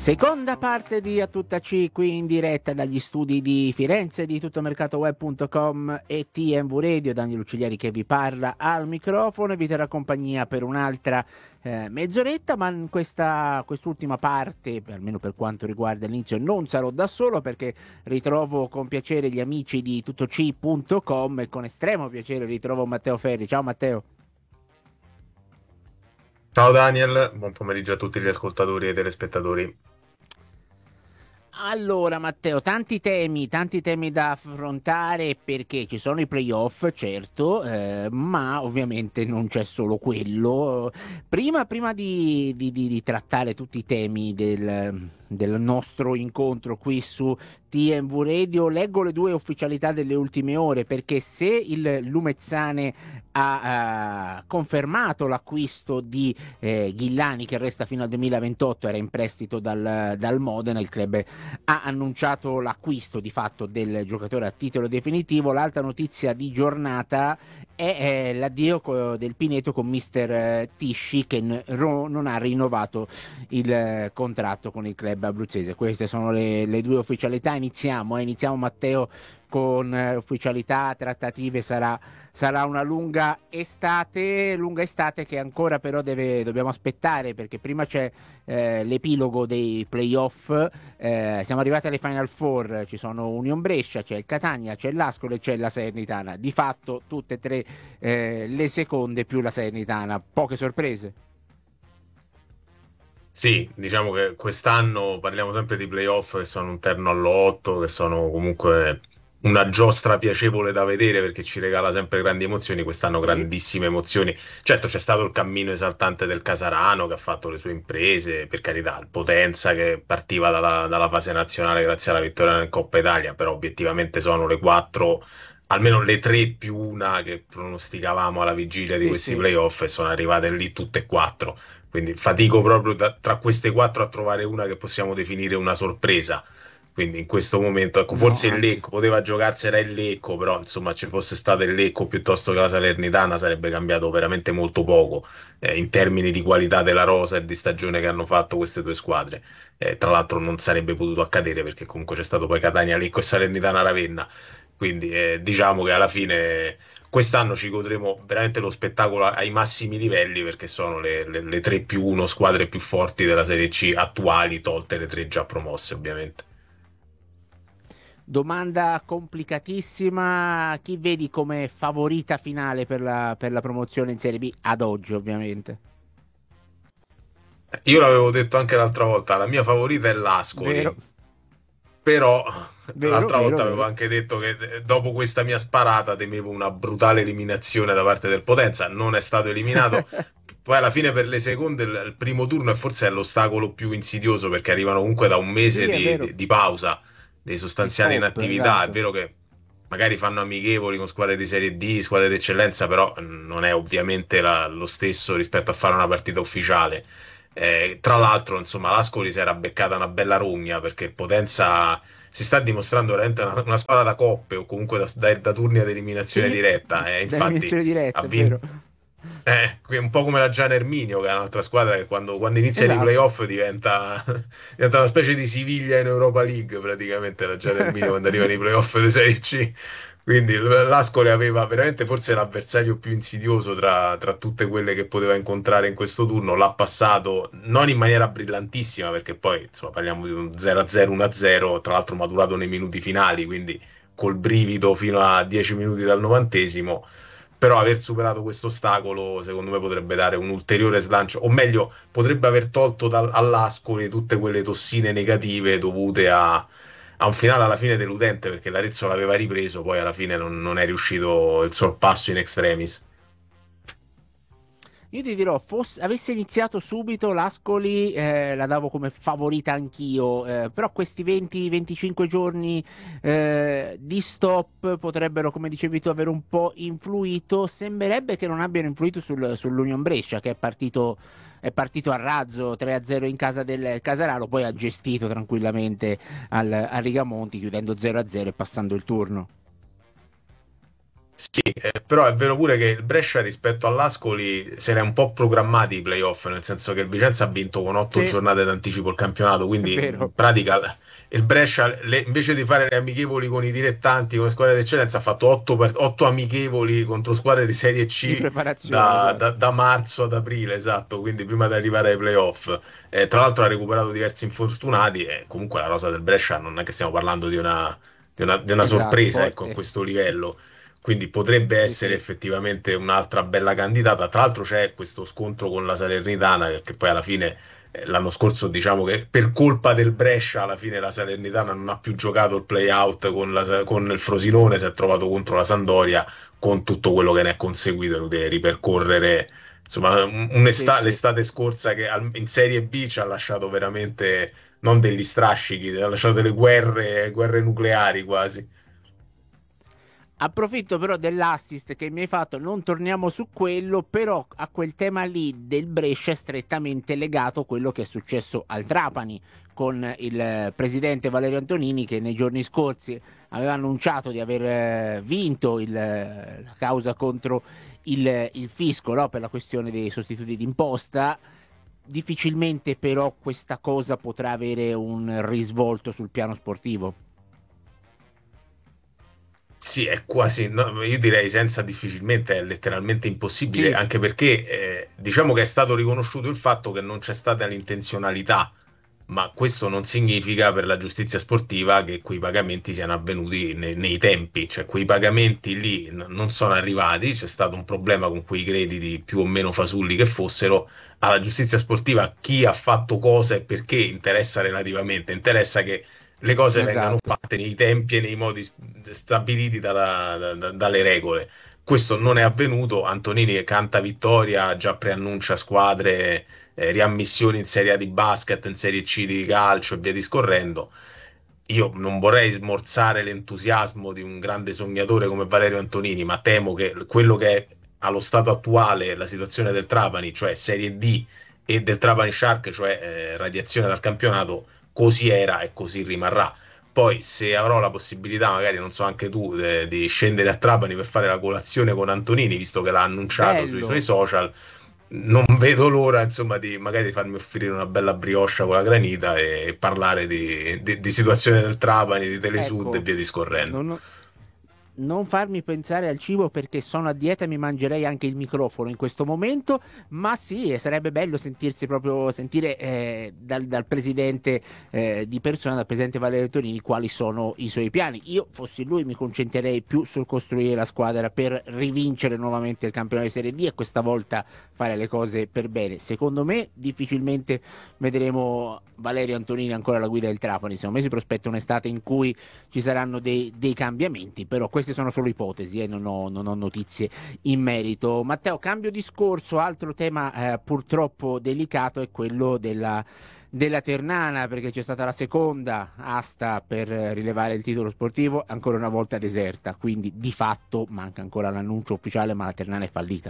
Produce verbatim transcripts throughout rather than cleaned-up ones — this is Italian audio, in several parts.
Seconda parte di A Tutta C, qui in diretta dagli studi di Firenze di tuttomercatoweb punto com e T M V Radio. Daniele Ucciglieri che vi parla al microfono e vi terrà compagnia per un'altra eh, mezz'oretta, ma in questa quest'ultima parte, almeno per quanto riguarda l'inizio, non sarò da solo perché ritrovo con piacere gli amici di tuttoc punto com e con estremo piacere ritrovo Matteo Ferri. Ciao Matteo. Ciao Daniel, buon pomeriggio a tutti gli ascoltatori e telespettatori. Allora Matteo, tanti temi, tanti temi da affrontare perché ci sono i playoff, certo, eh, ma ovviamente non c'è solo quello. Prima, prima di, di- di- di trattare tutti i temi del, del nostro incontro qui su T M V Radio, leggo le due ufficialità delle ultime ore perché se il Lumezzane ha eh, confermato l'acquisto di eh, Ghillani che resta fino al duemilaventotto, era in prestito dal, dal Modena, il club ha annunciato l'acquisto di fatto del giocatore a titolo definitivo. L'altra notizia di giornata è eh, l'addio co- del Pineto con mister Tisci che n- ro- non ha rinnovato il eh, contratto con il club abruzzese. Queste sono le, le due ufficialità. Iniziamo, eh, iniziamo Matteo con eh, ufficialità, trattative, sarà, sarà una lunga estate, lunga estate che ancora però deve, dobbiamo aspettare perché prima c'è eh, l'epilogo dei playoff, eh, siamo arrivati alle Final Four, ci sono Union Brescia, c'è il Catania, c'è l'Ascoli e c'è la Salernitana, di fatto tutte e tre eh, le seconde più la Salernitana, poche sorprese. Sì, diciamo che quest'anno parliamo sempre di playoff che sono un terno al lotto, che sono comunque una giostra piacevole da vedere perché ci regala sempre grandi emozioni. Quest'anno Sì. grandissime emozioni. Certo, c'è stato il cammino esaltante del Casarano che ha fatto le sue imprese, per carità, il Potenza che partiva dalla, dalla fase nazionale grazie alla vittoria in Coppa Italia, però obiettivamente sono le quattro, almeno le tre più una che pronosticavamo alla vigilia di Sì, questi sì. playoff e sono arrivate lì tutte e quattro. Quindi fatico proprio da- tra queste quattro a trovare una che possiamo definire una sorpresa. Quindi in questo momento, ecco, No, forse il anzi. Lecco poteva giocarsela il Lecco, però insomma ci fosse stato il Lecco piuttosto che la Salernitana sarebbe cambiato veramente molto poco eh, in termini di qualità della rosa e di stagione che hanno fatto queste due squadre. Eh, tra l'altro non sarebbe potuto accadere perché comunque c'è stato poi Catania, Lecco e Salernitana Ravenna. Quindi eh, diciamo che alla fine quest'anno ci godremo veramente lo spettacolo ai massimi livelli perché sono le, le, le tre più uno squadre più forti della Serie C attuali, tolte le tre già promosse ovviamente. Domanda complicatissima, chi vedi come favorita finale per la, per la promozione in Serie B ad oggi ovviamente? Io l'avevo detto anche l'altra volta, la mia favorita è Vero, l'Ascoli, però vero, l'altra vero, volta avevo vero. anche detto che eh, dopo questa mia sparata temevo una brutale eliminazione da parte del Potenza, non è stato eliminato. Poi alla fine per le seconde il, il primo turno è forse è l'ostacolo più insidioso perché arrivano comunque da un mese Sì, è di, vero, di- di pausa, di di sostanziale stop, inattività. È esatto. vero che magari fanno amichevoli con squadre di Serie D, squadre d'eccellenza, però mm, non è ovviamente la- lo stesso rispetto a fare una partita ufficiale. Eh, tra l'altro, insomma, l'Ascoli si era beccata una bella rogna perché il Potenza si sta dimostrando veramente una, una squadra da coppe o comunque da, da, da turni ad eliminazione Sì, diretta. E da infatti eliminazione ha diretta, è vero. vinto. Eh, qui è un po' come la Gian Erminio, che è un'altra squadra che quando, quando iniziano i Esatto. playoff diventa, diventa una specie di Siviglia in Europa League, praticamente la Gian Erminio quando arrivano i playoff di Serie C. Quindi l- l'Ascoli aveva veramente forse l'avversario più insidioso tra, tra tutte quelle che poteva incontrare in questo turno. L'ha passato non in maniera brillantissima, perché poi insomma, parliamo di un zero a zero, uno a zero, tra l'altro maturato nei minuti finali, quindi col brivido fino a dieci minuti dal novantesimo. Però aver superato questo ostacolo, secondo me, potrebbe dare un ulteriore slancio, o meglio, potrebbe aver tolto dal- all'Ascoli tutte quelle tossine negative dovute a, a un finale alla fine deludente, perché l'Arezzo l'aveva ripreso, poi alla fine non, non è riuscito il sorpasso in extremis. Io ti dirò, fosse, avesse iniziato subito l'Ascoli, eh, la davo come favorita anch'io, eh, però questi venti venticinque giorni eh, di stop potrebbero, come dicevi tu, avere un po' influito. Sembrerebbe che non abbiano influito sul, sull'Union Brescia, che è partito, è partito a razzo tre a zero in casa del Casarano, poi ha gestito tranquillamente al, a Rigamonti, chiudendo zero a zero e passando il turno. Sì, eh, però è vero pure che il Brescia rispetto all'Ascoli se ne è un po' programmati i playoff, nel senso che il Vicenza ha vinto con otto Sì, giornate d'anticipo il campionato, è quindi in vero, pratica l- il Brescia le- invece di fare le amichevoli con i dilettanti, con le squadre d'eccellenza, ha fatto otto, per- otto amichevoli contro squadre di Serie di C preparazione, da, esatto. da- da marzo ad aprile, esatto, quindi prima di arrivare ai playoff. Eh, tra l'altro ha recuperato diversi infortunati e comunque la rosa del Brescia non è che stiamo parlando di una, di una di una Esatto, sorpresa, ecco, a forte. questo livello, quindi potrebbe Sì, essere sì. effettivamente un'altra bella candidata. Tra l'altro c'è questo scontro con la Salernitana, perché poi alla fine eh, l'anno scorso diciamo che per colpa del Brescia alla fine la Salernitana non ha più giocato il play-out con, la- con il Frosinone, si è trovato contro la Sampdoria con tutto quello che ne è conseguito, è inutile ripercorrere. Insomma, un- Sì, un'estate, sì. l'estate scorsa che al- in Serie B ci ha lasciato veramente non degli strascichi, ha lasciato delle guerre, guerre nucleari quasi. Approfitto però dell'assist che mi hai fatto, non torniamo su quello, però a quel tema lì del Brescia è strettamente legato quello che è successo al Trapani con il eh, presidente Valerio Antonini che nei giorni scorsi aveva annunciato di aver eh, vinto il, eh, la causa contro il, il fisco, no? Per la questione dei sostituti d'imposta. Difficilmente però questa cosa potrà avere un risvolto sul piano sportivo. Sì, è quasi, no, io direi senza difficilmente, è letteralmente impossibile, Sì, anche perché eh, diciamo che è stato riconosciuto il fatto che non c'è stata l'intenzionalità, ma questo non significa per la giustizia sportiva che quei pagamenti siano avvenuti ne- nei tempi, cioè quei pagamenti lì n- non sono arrivati, c'è stato un problema con quei crediti più o meno fasulli che fossero. Alla giustizia sportiva chi ha fatto cosa e perché interessa relativamente, interessa che le cose vengano esatto. fatte nei tempi e nei modi s- stabiliti dalla- da- da- dalle regole. Questo non è avvenuto. Antonini che canta vittoria, già preannuncia squadre, eh, riammissioni in Serie A di basket, in Serie C di calcio e via discorrendo. Io non vorrei smorzare l'entusiasmo di un grande sognatore come Valerio Antonini, ma temo che quello che è allo stato attuale la situazione del Trapani, cioè Serie D, e del Trapani Shark, cioè eh, radiazione dal campionato, così era e così rimarrà. Poi, se avrò la possibilità, magari non so anche tu, de- di scendere a Trapani per fare la colazione con Antonini, visto che l'ha annunciato sui suoi Bello. social, non vedo l'ora, insomma, di magari farmi offrire una bella brioche con la granita e, e parlare di, di- di situazione del Trapani, di Telesud e Ecco, via discorrendo. non, non farmi pensare al cibo perché sono a dieta e mi mangerei anche il microfono in questo momento, ma sì, e sarebbe bello sentirsi proprio, sentire eh, dal, dal presidente eh, di persona, dal presidente Valerio Tonini, quali sono i suoi piani. Io, fossi lui, mi concentrerei più sul costruire la squadra per rivincere nuovamente il campionato di Serie D e questa volta fare le cose per bene. Secondo me, difficilmente vedremo Valerio Antonini ancora alla guida del Trapani. Secondo me si prospetta un'estate in cui ci saranno dei, dei cambiamenti, però queste sono solo ipotesi e non ho, non ho notizie in merito. Matteo, cambio discorso, altro tema eh, purtroppo delicato è quello della, della Ternana, perché c'è stata la seconda asta per eh, rilevare il titolo sportivo, ancora una volta deserta, quindi di fatto manca ancora l'annuncio ufficiale, ma la Ternana è fallita.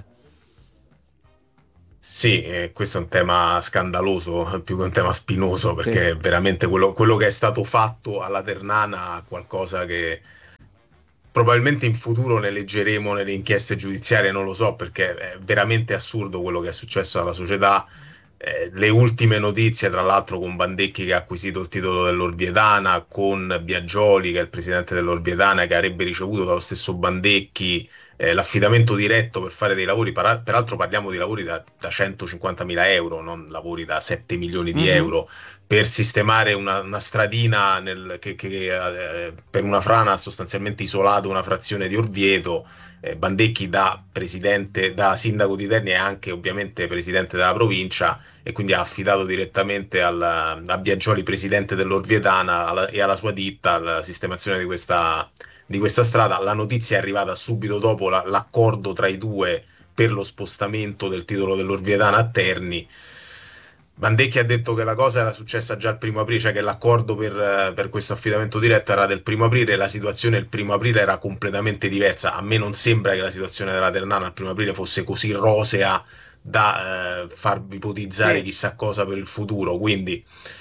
Sì, eh, questo è un tema scandaloso, più che un tema spinoso, Sì. perché veramente quello, quello che è stato fatto alla Ternana, qualcosa che probabilmente in futuro ne leggeremo nelle inchieste giudiziarie, non lo so, perché è veramente assurdo quello che è successo alla società. Eh, le ultime notizie, tra l'altro, con Bandecchi che ha acquisito il titolo dell'Orvietana, con Biagioli, che è il presidente dell'Orvietana, che avrebbe ricevuto dallo stesso Bandecchi eh, l'affidamento diretto per fare dei lavori. Para- peraltro parliamo di lavori da, da centocinquantamila euro, non lavori da sette milioni di Mhm. euro per sistemare una, una stradina nel- che, che, eh, per una frana ha sostanzialmente isolato una frazione di Orvieto. Eh, Bandecchi da presidente, da sindaco di Terni è anche ovviamente presidente della provincia e quindi ha affidato direttamente al, a Biagioli, presidente dell'Orvietana, alla- e alla sua ditta la sistemazione di questa, di questa strada. La notizia è arrivata subito dopo la- l'accordo tra i due per lo spostamento del titolo dell'Orvietana a Terni. Bandecchi ha detto che la cosa era successa già il primo aprile, cioè che l'accordo per, eh, per questo affidamento diretto era del primo aprile e la situazione il primo aprile era completamente diversa. A me non sembra che la situazione della Ternana al primo aprile fosse così rosea da eh, farvi ipotizzare Sì, chissà cosa per il futuro. Quindi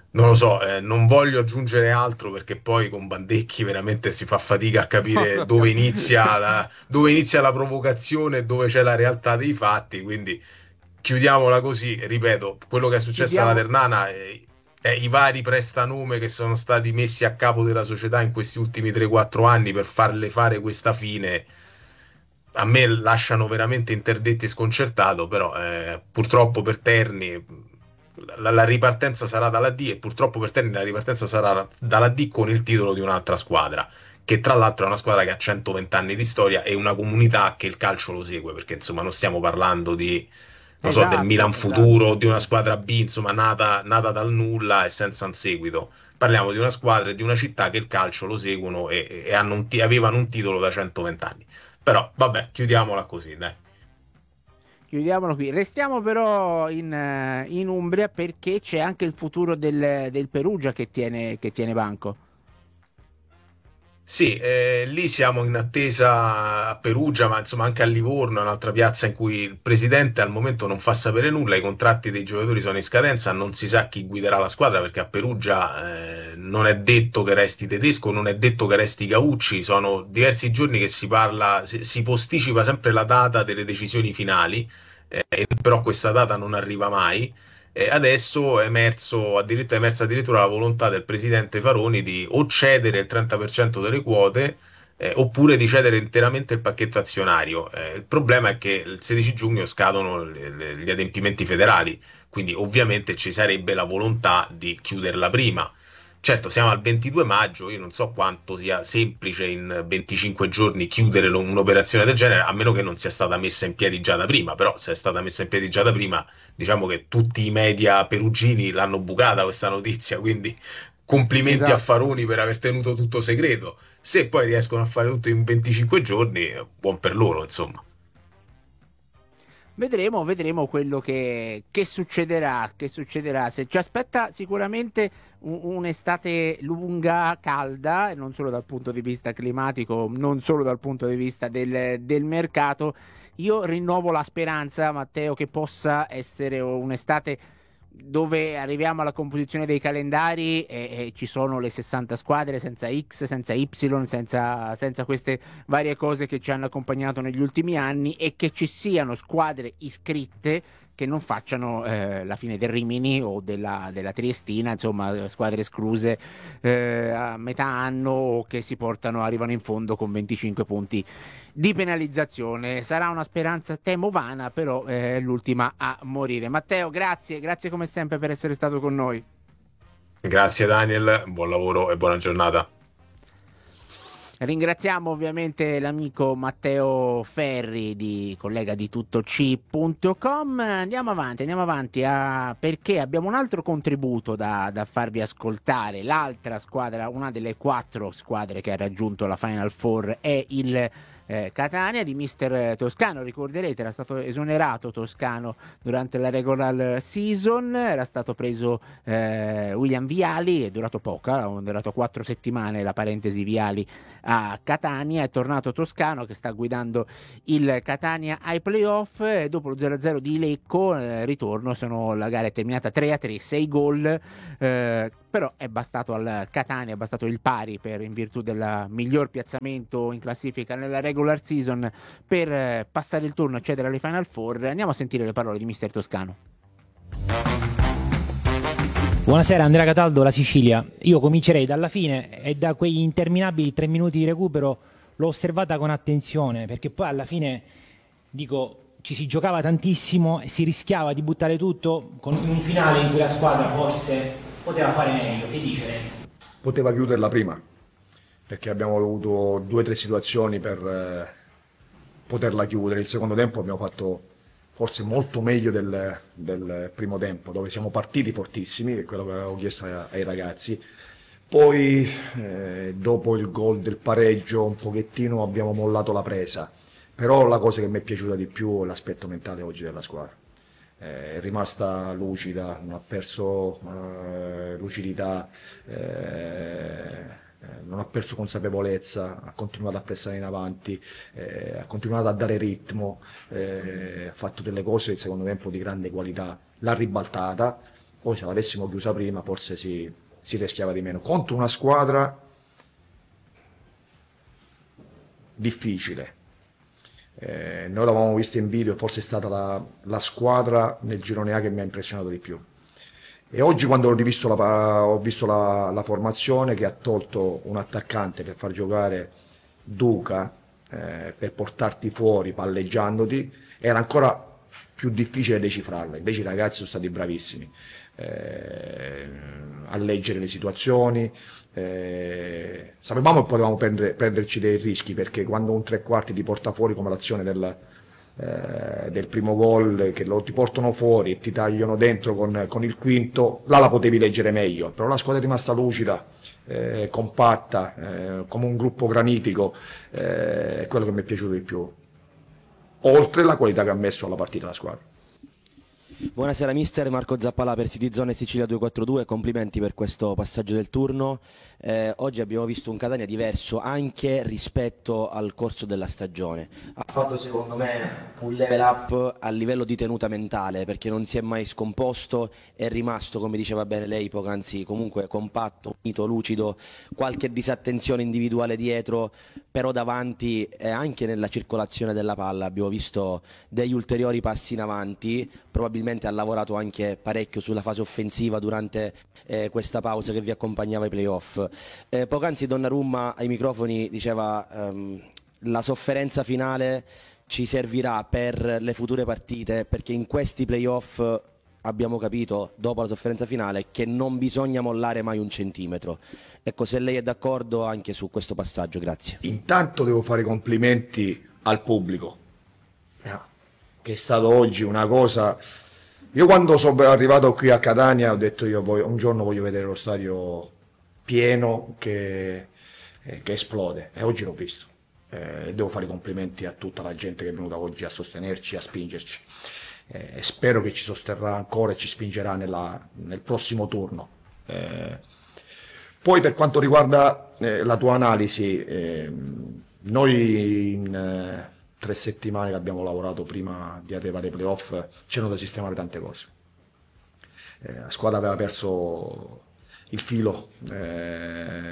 Non lo so, eh, non voglio aggiungere altro perché poi con Bandecchi veramente si fa fatica a No, capire lo dove so. inizia la, dove inizia la provocazione e dove c'è la realtà dei fatti, quindi chiudiamola così. Ripeto, quello che è successo alla Chiudiamo. Ternana è, è i vari prestanome che sono stati messi a capo della società in questi ultimi tre quattro anni per farle fare questa fine. A me lasciano veramente interdetti e sconcertato, però eh, purtroppo per Terni la, la ripartenza sarà dalla D e purtroppo per Terni la ripartenza sarà dalla D con il titolo di un'altra squadra, che tra l'altro è una squadra che ha centoventi anni di storia e una comunità che il calcio lo segue, perché insomma non stiamo parlando di, non so, del Esatto, Milan esatto. futuro o di una squadra B, insomma, nata, nata dal nulla e senza un seguito. Parliamo di una squadra e di una città che il calcio lo seguono e, e hanno un ti- avevano un titolo da centoventi anni. Però vabbè, chiudiamola così, dai. Chiudiamolo qui. Restiamo però in, eh, in Umbria perché c'è anche il futuro del, del Perugia che tiene, che tiene banco. Sì, eh, lì siamo in attesa a Perugia, ma insomma anche a Livorno, è un'altra piazza in cui il presidente al momento non fa sapere nulla, i contratti dei giocatori sono in scadenza, non si sa chi guiderà la squadra perché a Perugia eh, non è detto che resti Tedesco, non è detto che resti Caucci, sono diversi giorni che si parla, si, si posticipa sempre la data delle decisioni finali, eh, però questa data non arriva mai. E adesso è emerso, addirittura, è emersa addirittura la volontà del presidente Faroni di o cedere il trenta per cento delle quote eh, oppure di cedere interamente il pacchetto azionario. Eh, il problema è che il sedici giugno scadono le- le- gli adempimenti federali, quindi ovviamente ci sarebbe la volontà di chiuderla prima. Certo, siamo al ventidue maggio, io non so quanto sia semplice in venticinque giorni chiudere lo- un'operazione del genere, a meno che non sia stata messa in piedi già da prima, però se è stata messa in piedi già da prima, diciamo che tutti i media perugini l'hanno bucata questa notizia, quindi complimenti a Esatto. Faroni per aver tenuto tutto segreto. Se poi riescono a fare tutto in venticinque giorni, eh, buon per loro, insomma. Vedremo, vedremo quello che, che succederà, che succederà. Se ci aspetta sicuramente un- un'estate lunga, calda, e non solo dal punto di vista climatico, non solo dal punto di vista del, del mercato. Io rinnovo la speranza, Matteo, che possa essere un'estate dove arriviamo alla composizione dei calendari e, e ci sono le sessanta squadre senza X, senza Y, senza, senza queste varie cose che ci hanno accompagnato negli ultimi anni e che ci siano squadre iscritte che non facciano eh, la fine del Rimini o della, della Triestina, insomma, squadre escluse eh, a metà anno o che si portano, arrivano in fondo con venticinque punti di penalizzazione. Sarà una speranza temo vana, però è eh, l'ultima a morire. Matteo, grazie, grazie come sempre per essere stato con noi. Grazie Daniel, buon lavoro e buona giornata. Ringraziamo ovviamente l'amico Matteo Ferri, di, collega di tuttoc punto com. Andiamo avanti, andiamo avanti a, perché abbiamo un altro contributo da, da farvi ascoltare. L'altra squadra, una delle quattro squadre che ha raggiunto la Final Four è il eh, Catania di mister Toscano. Ricorderete, era stato esonerato Toscano durante la regular season, era stato preso eh, William Viali, è durato poco, è durato quattro settimane la parentesi Viali a Catania, è tornato Toscano che sta guidando il Catania ai playoff e dopo lo zero a zero di Lecco, eh, ritorno, sono, la gara è terminata tre a tre, sei gol, eh, però è bastato al Catania, è bastato il pari per, in virtù del miglior piazzamento in classifica nella regular season per eh, passare il turno e accedere alle Final Four. Andiamo a sentire le parole di mister Toscano. Buonasera, Andrea Cataldo, la Sicilia. Io comincerei dalla fine e da quegli interminabili tre minuti di recupero l'ho osservata con attenzione, perché poi alla fine, dico, ci si giocava tantissimo e si rischiava di buttare tutto con un finale in cui la squadra forse poteva fare meglio. Che dice lei? Poteva chiuderla prima, perché abbiamo avuto due o tre situazioni per eh, poterla chiudere. Il secondo tempo abbiamo fatto forse molto meglio del, del primo tempo, dove siamo partiti fortissimi, che è quello che avevo chiesto ai, ai ragazzi. Poi, eh, dopo il gol del pareggio, un pochettino abbiamo mollato la presa. Però la cosa che mi è piaciuta di più è l'aspetto mentale oggi della squadra. Eh, è rimasta lucida, non ha perso eh, lucidità, eh, eh, non ha perso consapevolezza, ha continuato a pressare in avanti, eh, ha continuato a dare ritmo, eh, ha fatto delle cose secondo me un po' di grande qualità, l'ha ribaltata, Poi se l'avessimo chiusa prima forse si, si rischiava di meno. Contro una squadra difficile. Eh, noi l'avevamo vista in video, forse è stata la, la squadra nel girone A che mi ha impressionato di più. E oggi quando ho rivisto la, ho visto la, la formazione che ha tolto un attaccante per far giocare Duca, eh, per portarti fuori palleggiandoti, era ancora più difficile decifrarla. Invece i ragazzi sono stati bravissimi eh, a leggere le situazioni. Eh, sapevamo che potevamo prendere, prenderci dei rischi, perché quando un tre quarti ti porta fuori, come l'azione del, eh, del primo gol, che lo, ti portano fuori e ti tagliano dentro con, con il quinto, là la potevi leggere meglio, però la squadra è rimasta lucida, eh, compatta, eh, come un gruppo granitico, eh, è quello che mi è piaciuto di più, oltre la qualità che ha messo alla partita la squadra. Buonasera mister, Marco Zappalà per CityZone Sicilia duecentoquarantadue, complimenti per questo passaggio del turno. Eh, oggi abbiamo visto un Catania diverso anche rispetto al corso della stagione. Ha fatto secondo me un level up a livello di tenuta mentale, perché non si è mai scomposto, è rimasto, come diceva bene lei poc'anzi, comunque compatto, unito, lucido, qualche disattenzione individuale dietro, però davanti e anche nella circolazione della palla abbiamo visto degli ulteriori passi in avanti. Probabilmente ha lavorato anche parecchio sulla fase offensiva durante eh, questa pausa che vi accompagnava ai playoff. Eh, poc'anzi Donnarumma ai microfoni diceva ehm, la sofferenza finale ci servirà per le future partite, perché in questi playoff abbiamo capito, dopo la sofferenza finale, che non bisogna mollare mai un centimetro. Ecco, se lei è d'accordo anche su questo passaggio, grazie. Intanto devo fare i complimenti al pubblico, che è stato oggi una cosa. Io quando sono arrivato qui a Catania ho detto io voglio, un giorno voglio vedere lo stadio pieno che, eh, che esplode, e oggi l'ho visto. Eh, devo fare i complimenti a tutta la gente che è venuta oggi a sostenerci, a spingerci, eh, e spero che ci sosterrà ancora e ci spingerà nella, nel prossimo turno. Eh, poi per quanto riguarda eh, la tua analisi, eh, noi in eh, tre settimane che abbiamo lavorato prima di arrivare ai playoff c'erano da sistemare tante cose. Eh, la squadra aveva perso il filo, eh,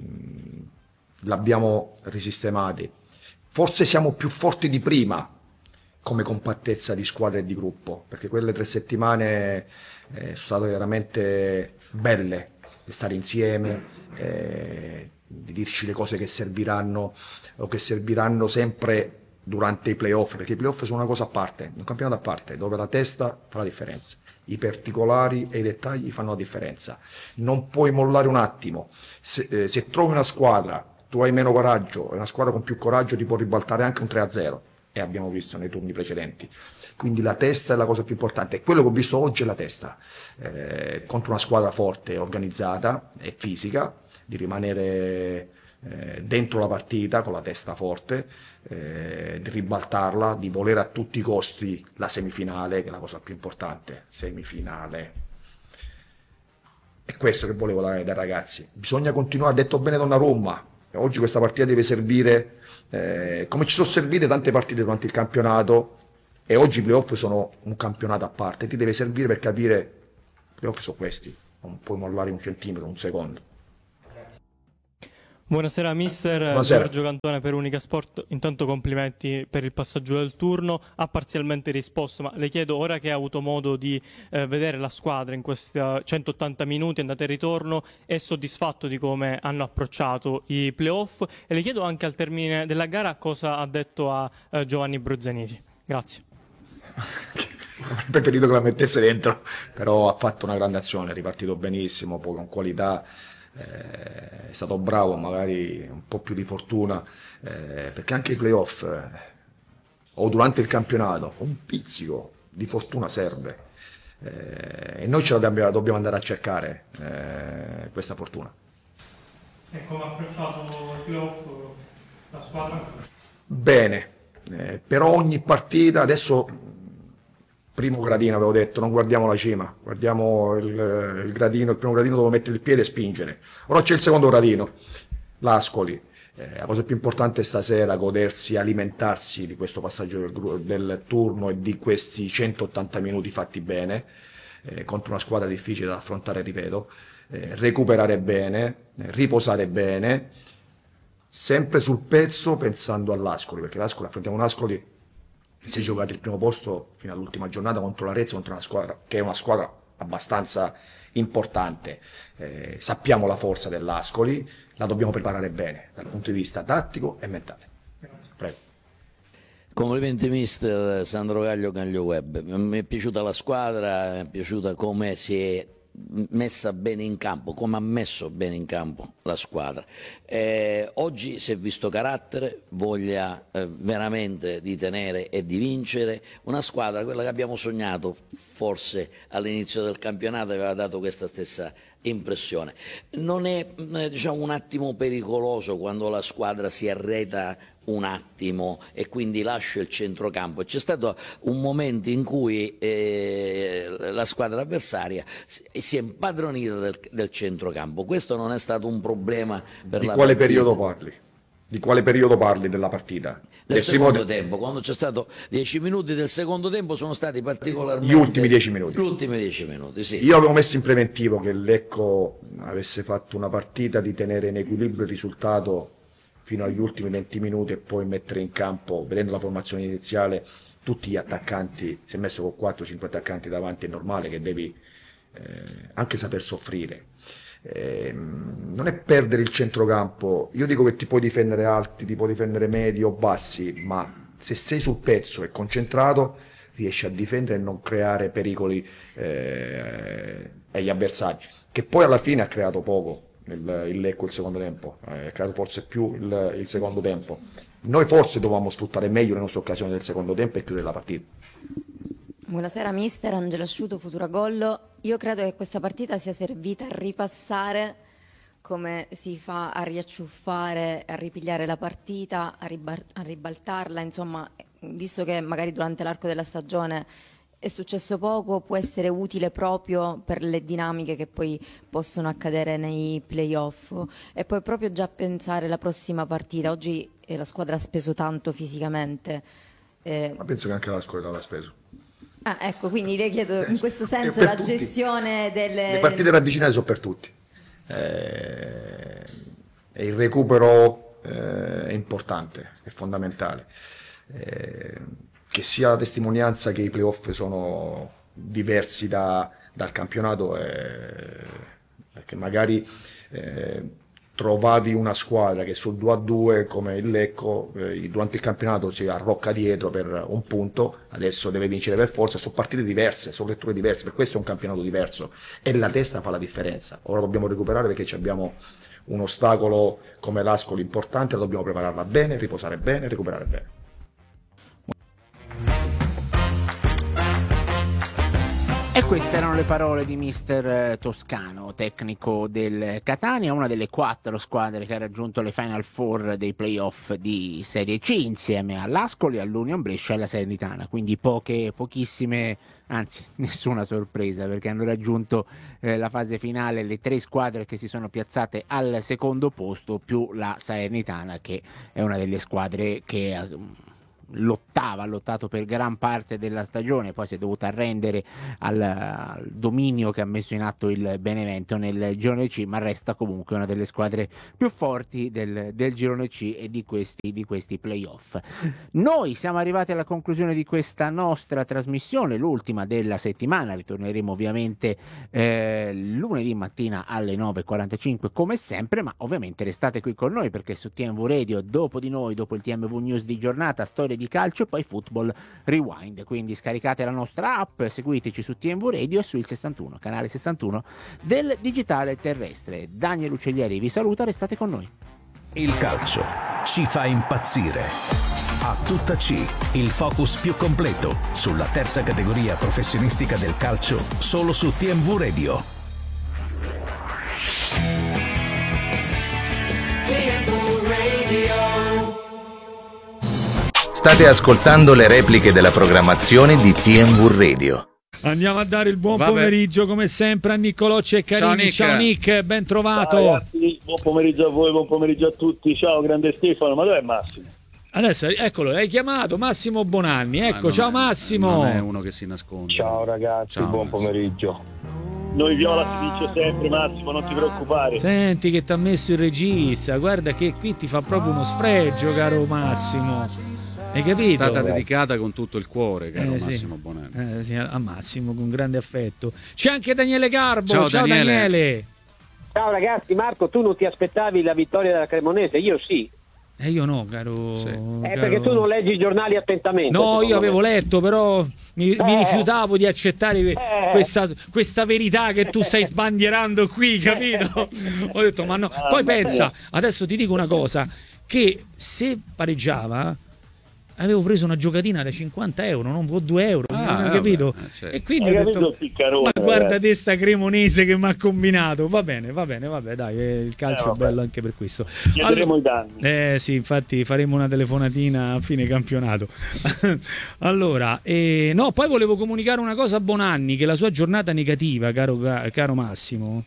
l'abbiamo risistemati. Forse siamo più forti di prima come compattezza di squadra e di gruppo, perché quelle tre settimane eh, sono state veramente belle, di stare insieme, eh, di dirci le cose che serviranno o che serviranno sempre durante i playoff, perché i playoff sono una cosa a parte, un campionato a parte, dove la testa fa la differenza, i particolari e i dettagli fanno la differenza. Non puoi mollare un attimo. Se, eh, se trovi una squadra, tu hai meno coraggio, e una squadra con più coraggio ti può ribaltare anche un tre a zero, e abbiamo visto nei turni precedenti. Quindi la testa è la cosa più importante, e quello che ho visto oggi è la testa, eh, contro una squadra forte, organizzata e fisica, di rimanere eh, dentro la partita con la testa forte, eh, di ribaltarla, di volere a tutti i costi la semifinale, che è la cosa più importante. Semifinale. È questo che volevo dai, dai ragazzi. Bisogna continuare, ha detto bene Donnarumma, oggi questa partita deve servire eh, come ci sono servite tante partite durante il campionato, e oggi i playoff sono un campionato a parte, ti deve servire per capire i playoff sono questi, non puoi mollare un centimetro, un secondo. Buonasera mister, Buonasera. Giorgio Cantone per Unica Sport. Intanto complimenti per il passaggio del turno, ha parzialmente risposto, ma le chiedo, ora che ha avuto modo di eh, vedere la squadra in questi centottanta minuti andata e ritorno, è soddisfatto di come hanno approcciato i playoff, e le chiedo anche al termine della gara cosa ha detto a eh, Giovanni Bruzzaniti. Grazie. Avrei preferito che la mettesse dentro, però ha fatto una grande azione, è ripartito benissimo, poi con qualità. Eh, è stato bravo, magari un po' più di fortuna, eh, perché anche i playoff eh, o durante il campionato un pizzico di fortuna serve, eh, e noi ce la dobbiamo, dobbiamo andare a cercare eh, questa fortuna. E come ha approcciato i playoff la squadra? Bene, eh, per ogni partita adesso. Primo gradino avevo detto, non guardiamo la cima, guardiamo il, il gradino, il primo gradino dove mettere il piede e spingere. Ora c'è il secondo gradino, l'Ascoli. Eh, la cosa più importante stasera è godersi, alimentarsi di questo passaggio del, del turno e di questi centottanta minuti fatti bene, eh, contro una squadra difficile da affrontare, ripeto, eh, recuperare bene, eh, riposare bene, sempre sul pezzo pensando all'Ascoli, perché l'Ascoli, affrontiamo un Ascoli che si è giocato il primo posto fino all'ultima giornata contro l'Arezzo, contro una squadra che è una squadra abbastanza importante. Eh, sappiamo la forza dell'Ascoli, la dobbiamo preparare bene dal punto di vista tattico e mentale. Grazie. Prego. Complimenti mister Sandro Gaglio Gaglio Web, mi è piaciuta la squadra, mi è piaciuta come si è messa bene in campo, come ha messo bene in campo la squadra. Eh, oggi si è visto carattere, voglia eh, veramente di tenere e di vincere, una squadra, quella che abbiamo sognato forse all'inizio del campionato, aveva dato questa stessa impressione. Non è eh, diciamo un attimo pericoloso quando la squadra si arreta un attimo e quindi lascia il centrocampo? C'è stato un momento in cui eh, la squadra avversaria si, si è impadronita del, del centrocampo. Questo non è stato un problema per di la quale partita. periodo parli? Di quale periodo parli della partita? Del Del secondo primo... tempo, quando c'è stato dieci minuti del secondo tempo sono stati particolarmente Gli ultimi dieci minuti. Gli ultimi dieci minuti, sì. Io avevo messo in preventivo che il Lecco avesse fatto una partita di tenere in equilibrio il risultato fino agli ultimi venti minuti e poi mettere in campo, vedendo la formazione iniziale, tutti gli attaccanti. Si è messo con quattro cinque attaccanti davanti, è normale che devi eh, anche saper soffrire. Eh, non è perdere il centrocampo. Io dico che ti puoi difendere alti, ti puoi difendere medi o bassi, ma se sei sul pezzo e concentrato riesci a difendere e non creare pericoli eh, agli avversari, che poi alla fine ha creato poco il, il Lecco il secondo tempo, eh, ha creato forse più il, il secondo tempo. Noi forse dovevamo sfruttare meglio le nostre occasioni del secondo tempo e chiudere la partita. Buonasera mister, Angela Asciuto, Futuragollo. Io credo che questa partita sia servita a ripassare come si fa a riacciuffare, a ripigliare la partita, a, ribar- a ribaltarla, insomma, visto che magari durante l'arco della stagione è successo poco, può essere utile proprio per le dinamiche che poi possono accadere nei playoff. E poi proprio già pensare alla prossima partita. Oggi eh, la squadra ha speso tanto fisicamente. Eh... Ma penso che anche la squadra l'ha speso. Ah, ecco, quindi le chiedo in questo senso per la tutti. gestione delle... Le partite ravvicinate sono per tutti. Eh, e il recupero eh, è importante, è fondamentale. Eh, che sia la testimonianza che i playoff sono diversi da, dal campionato, eh, perché magari eh, trovavi una squadra che sul due a due come il Lecco eh, durante il campionato si arrocca dietro per un punto, adesso deve vincere per forza. Sono partite diverse, sono letture diverse, per questo è un campionato diverso e la testa fa la differenza. Ora dobbiamo recuperare perché abbiamo un ostacolo come l'Ascoli importante, la dobbiamo prepararla bene, riposare bene, recuperare bene. E queste erano le parole di mister Toscano, tecnico del Catania, una delle quattro squadre che ha raggiunto le Final Four dei playoff di Serie C insieme all'Ascoli, all'Union Brescia e alla Salernitana, quindi poche, pochissime, anzi nessuna sorpresa, perché hanno raggiunto eh, la fase finale le tre squadre che si sono piazzate al secondo posto, più la Salernitana, che è una delle squadre che ha lottava, ha lottato per gran parte della stagione, poi si è dovuta arrendere al, al dominio che ha messo in atto il Benevento nel girone C, ma resta comunque una delle squadre più forti del, del girone C e di questi, di questi playoff. Noi siamo arrivati alla conclusione di questa nostra trasmissione, l'ultima della settimana. Ritorneremo ovviamente eh, lunedì mattina alle nove e quarantacinque come sempre, ma ovviamente restate qui con noi, perché su T M V Radio dopo di noi, dopo il T M V News di giornata, storie di calcio e poi Football Rewind. Quindi scaricate la nostra app, seguiteci su T M V Radio e sul sessantuno, canale sessantuno del digitale terrestre. Daniel Uccellieri vi saluta, restate con noi. Il calcio ci fa impazzire. A tutta C, il focus più completo sulla terza categoria professionistica del calcio, solo su T M V Radio. T M V Radio. State ascoltando le repliche della programmazione di T M V Radio. Andiamo a dare il buon Vabbè. pomeriggio come sempre a Niccolò Ceccarini. Ciao Nick. Ciao Nick, ben trovato. Ciao ragazzi, buon pomeriggio a voi, buon pomeriggio a tutti. Ciao grande Stefano, ma dov'è Massimo? Adesso, eccolo, hai chiamato Massimo Bonanni. Ecco, non ciao è- Massimo. Non è uno che si nasconde. Ciao ragazzi, Ciao, buon Massimo. pomeriggio. Noi Viola si vince sempre, Massimo, non ti preoccupare. Senti che ti ha messo il regista, guarda che qui ti fa proprio uno sfregio, caro Massimo. Hai È capito? stata dedicata con tutto il cuore, caro Eh, sì. Massimo Bonanni. Eh, sì, a Massimo con grande affetto. C'è anche Daniele Garbo. Ciao, Ciao Daniele. Daniele. Ciao ragazzi, Marco, tu non ti aspettavi la vittoria della Cremonese? Io sì. E io no, caro. Eh, caro- perché tu non leggi i giornali attentamente. No, secondo io avevo me. letto, però mi, mi Eh. rifiutavo di accettare Eh. questa, questa verità che tu stai sbandierando qui, capito? Ho detto, ma no. Poi pensa, adesso ti dico una cosa, che se pareggiava avevo preso una giocatina da cinquanta euro, non due euro, Ah, non hai vabbè, capito? eh, certo. E quindi Hai ho capito detto, il piccarone, ma guarda ragazzi. te sta Cremonese che mi ha combinato. Va bene, va bene, vabbè, dai, eh, il calcio Eh, è vabbè. bello anche per questo. Chiederemo i danni. Eh sì, infatti faremo una telefonatina a fine campionato. Allora, eh, no, poi volevo comunicare una cosa a Bonanni, che la sua giornata negativa, caro, caro Massimo,